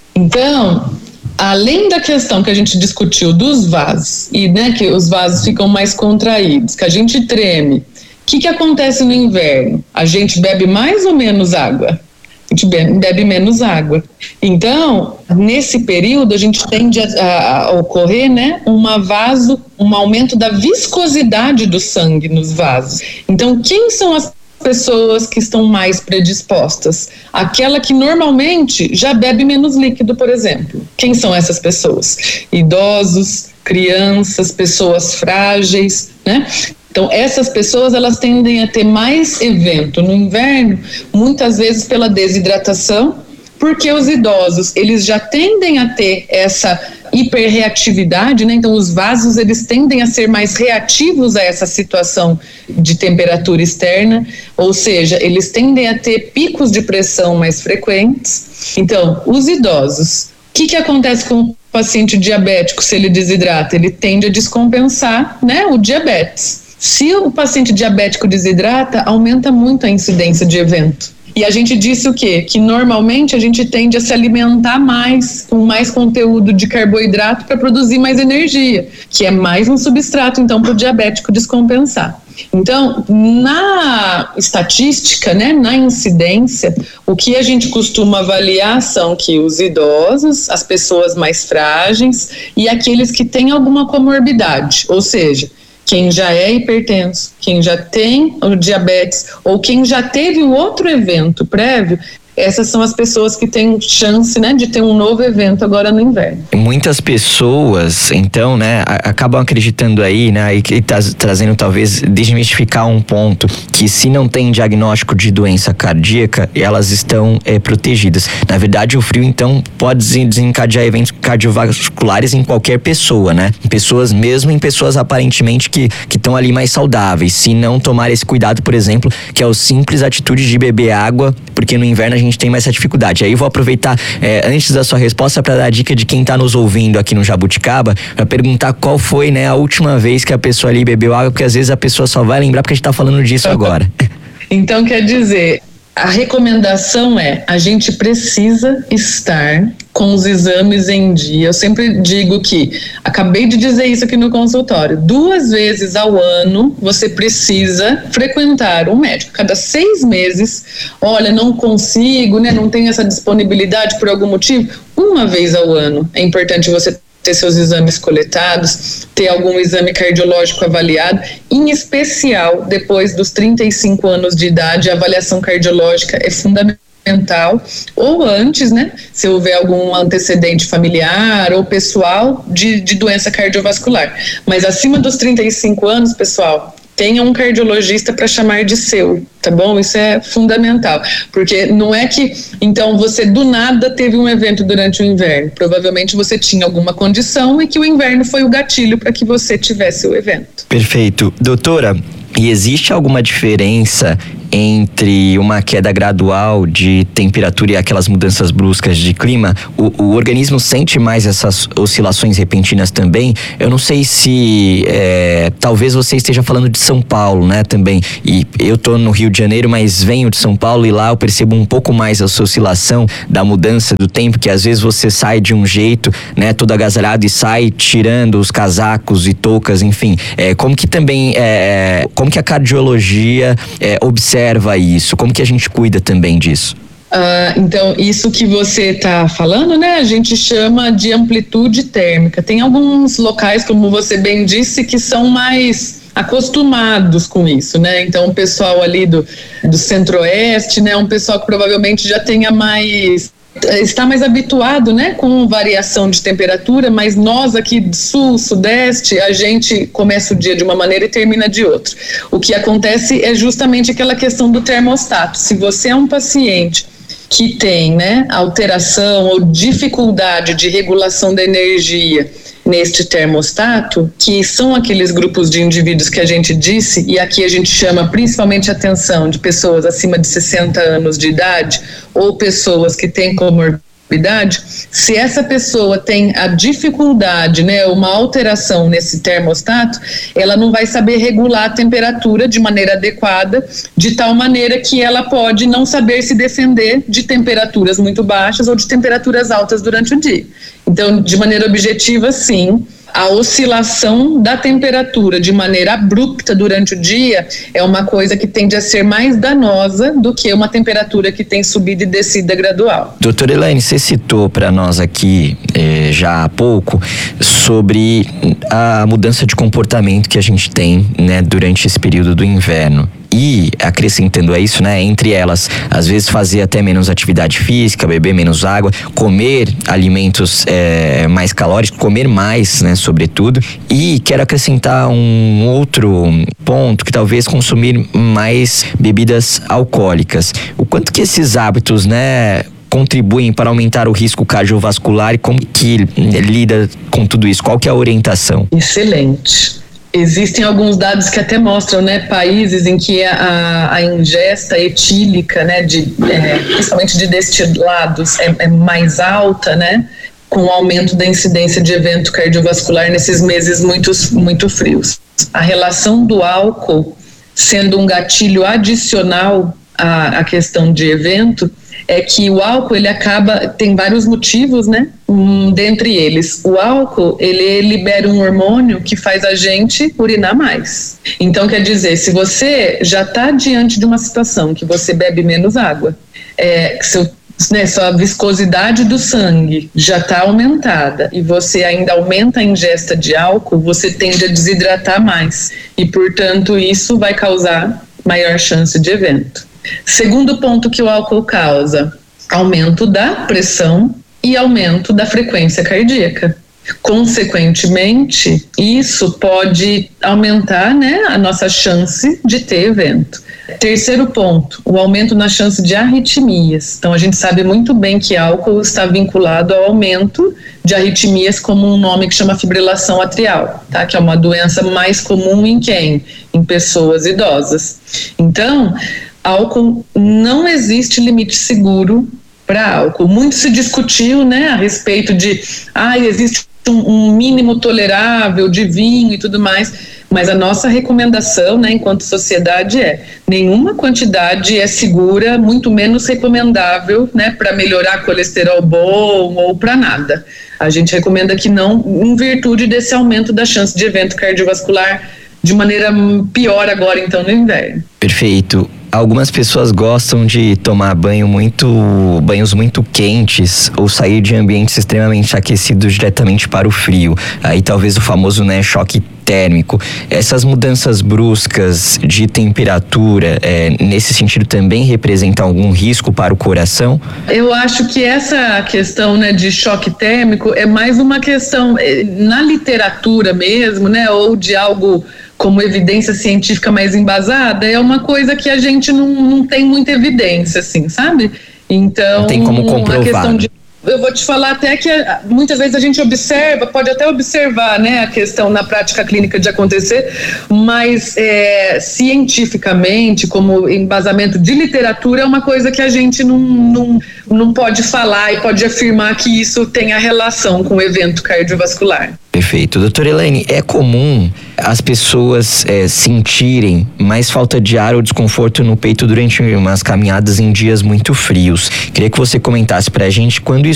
Speaker 9: Então, além da questão que a gente discutiu dos vasos, e né, que os vasos ficam mais contraídos, que a gente treme, o que, que acontece no inverno? A gente bebe mais ou menos água? A gente bebe, bebe menos água. Então, nesse período, a gente tende a, a ocorrer, né, uma vaso, um aumento da viscosidade do sangue nos vasos. Então, quem são as pessoas que estão mais predispostas? Aquela que normalmente já bebe menos líquido, por exemplo. Quem são essas pessoas? Idosos, crianças, pessoas frágeis, né? Então, essas pessoas, elas tendem a ter mais evento no inverno, muitas vezes pela desidratação, porque os idosos, eles já tendem a ter essa hiperreatividade, né? Então os vasos, eles tendem a ser mais reativos a essa situação de temperatura externa, ou seja, eles tendem a ter picos de pressão mais frequentes. Então, os idosos, o que que acontece com o paciente diabético se ele desidrata? Ele tende a descompensar, né, o diabetes. Se o paciente diabético desidrata, aumenta muito a incidência de evento. E a gente disse o quê? Que normalmente a gente tende a se alimentar mais, com mais conteúdo de carboidrato para produzir mais energia, que é mais um substrato, então, para o diabético descompensar. Então, na estatística, né, na incidência, o que a gente costuma avaliar são que os idosos, as pessoas mais frágeis e aqueles que têm alguma comorbidade, ou seja, quem já é hipertenso, quem já tem o diabetes ou quem já teve um outro evento prévio, essas são as pessoas que têm chance, né, de ter um novo evento agora no inverno.
Speaker 6: Muitas pessoas, então, né, acabam acreditando aí, né, e que tá trazendo talvez desmistificar um ponto, que se não tem diagnóstico de doença cardíaca, elas estão é, protegidas. Na verdade, o frio, então, pode desencadear eventos cardiovasculares em qualquer pessoa, né? Em pessoas, mesmo em pessoas aparentemente que que estão ali mais saudáveis, se não tomar esse cuidado, por exemplo, que é o simples atitude de beber água, porque no inverno a gente gente tem mais essa dificuldade. Aí eu vou aproveitar é, antes da sua resposta para dar a dica de quem está nos ouvindo aqui no Jabuticaba, para perguntar qual foi, né, a última vez que a pessoa ali bebeu água, porque às vezes a pessoa só vai lembrar porque a gente está falando disso agora.
Speaker 9: Então, quer dizer, a recomendação é, a gente precisa estar com os exames em dia. Eu sempre digo que, acabei de dizer isso aqui no consultório, duas vezes ao ano você precisa frequentar um médico. Cada seis meses, olha, não consigo, né, não tenho essa disponibilidade por algum motivo, uma vez ao ano é importante você ter seus exames coletados, ter algum exame cardiológico avaliado, em especial depois dos trinta e cinco anos de idade, a avaliação cardiológica é fundamental, ou antes, né, se houver algum antecedente familiar ou pessoal de, de doença cardiovascular. Mas acima dos trinta e cinco anos, pessoal, tenha um cardiologista para chamar de seu, tá bom? Isso é fundamental, porque não é que, então, você do nada teve um evento durante o inverno. Provavelmente você tinha alguma condição e que o inverno foi o gatilho para que você tivesse o evento.
Speaker 6: Perfeito. Doutora, e existe alguma diferença entre uma queda gradual de temperatura e aquelas mudanças bruscas de clima? O, o organismo sente mais essas oscilações repentinas também? Eu não sei se é, talvez você esteja falando de São Paulo, né, também. E eu tô no Rio de Janeiro, mas venho de São Paulo e lá eu percebo um pouco mais essa oscilação da mudança do tempo, que às vezes você sai de um jeito, né, todo agasalhado e sai tirando os casacos e toucas, enfim. É, como que também, é, como que a cardiologia é, observa observa isso? Como que a gente cuida também disso?
Speaker 9: Uh, então, isso que você está falando, né, a gente chama de amplitude térmica. Tem alguns locais, como você bem disse, que são mais acostumados com isso, né? Então, o pessoal ali do, do centro-oeste, né, um pessoal que provavelmente já tenha mais... está mais habituado, né, com variação de temperatura, mas nós aqui do sul, sudeste, a gente começa o dia de uma maneira e termina de outra. O que acontece é justamente aquela questão do termostato. Se você é um paciente que tem, né, alteração ou dificuldade de regulação da energia neste termostato, que são aqueles grupos de indivíduos que a gente disse, e aqui a gente chama principalmente atenção de pessoas acima de sessenta anos de idade ou pessoas que têm comorbidade, se essa pessoa tem a dificuldade, né, uma alteração nesse termostato, ela não vai saber regular a temperatura de maneira adequada, de tal maneira que ela pode não saber se defender de temperaturas muito baixas ou de temperaturas altas durante o dia. Então, de maneira objetiva, sim, a oscilação da temperatura de maneira abrupta durante o dia é uma coisa que tende a ser mais danosa do que uma temperatura que tem subida e descida gradual.
Speaker 6: Doutora Elaine, você citou para nós aqui eh, já há pouco sobre a mudança de comportamento que a gente tem, né, durante esse período do inverno. E, acrescentando a isso, né, entre elas, às vezes fazer até menos atividade física, beber menos água, comer alimentos é, mais calóricos, comer mais, né, sobretudo. E quero acrescentar um outro ponto, que talvez consumir mais bebidas alcoólicas. O quanto que esses hábitos, né, contribuem para aumentar o risco cardiovascular e como que lida com tudo isso? Qual que é a orientação?
Speaker 9: Excelente. Existem alguns dados que até mostram, né, países em que a, a ingesta etílica, né, de, é, principalmente de destilados, é, é mais alta, né, com o aumento da incidência de evento cardiovascular nesses meses muito, muito frios. A relação do álcool sendo um gatilho adicional à, à questão de evento é que o álcool, ele acaba, tem vários motivos, né? Um, dentre eles, o álcool, ele libera um hormônio que faz a gente urinar mais. Então, quer dizer, se você já está diante de uma situação que você bebe menos água, é, seu, né, sua viscosidade do sangue já está aumentada e você ainda aumenta a ingesta de álcool, você tende a desidratar mais e, portanto, isso vai causar maior chance de evento. Segundo ponto que o álcool causa, aumento da pressão e aumento da frequência cardíaca. Consequentemente, isso pode aumentar, né, a nossa chance de ter evento. Terceiro ponto, o aumento na chance de arritmias. Então, a gente sabe muito bem que álcool está vinculado ao aumento de arritmias, como um nome que chama fibrilação atrial, tá? Que é uma doença mais comum em quem? Em pessoas idosas. Então, álcool, não existe limite seguro para álcool. Muito se discutiu, né, a respeito de, ah, existe um, um mínimo tolerável de vinho e tudo mais, mas a nossa recomendação, né, enquanto sociedade é, nenhuma quantidade é segura, muito menos recomendável, né, para melhorar colesterol bom ou para nada. A gente recomenda que não, em virtude desse aumento da chance de evento cardiovascular de maneira pior agora, então, no inverno.
Speaker 6: Perfeito. Algumas pessoas gostam de tomar banho muito, banhos muito quentes ou sair de ambientes extremamente aquecidos diretamente para o frio. Aí talvez o famoso, né, choque térmico. Essas mudanças bruscas de temperatura, é, nesse sentido também representam algum risco para o coração?
Speaker 9: Eu acho que essa questão, né, de choque térmico é mais uma questão, na literatura mesmo, né, ou de algo como evidência científica mais embasada, é uma coisa que a gente não, não tem muita evidência, assim, sabe? Então,
Speaker 6: não tem como comprovar.
Speaker 9: A questão de Eu vou te falar até que muitas vezes a gente observa, pode até observar, né, a questão na prática clínica de acontecer, mas é, cientificamente, como embasamento de literatura, é uma coisa que a gente não, não, não pode falar e pode afirmar que isso tenha relação com o evento cardiovascular.
Speaker 6: Perfeito. Doutora Elaine, é comum as pessoas é, sentirem mais falta de ar ou desconforto no peito durante umas caminhadas em dias muito frios. Queria que você comentasse pra gente quando isso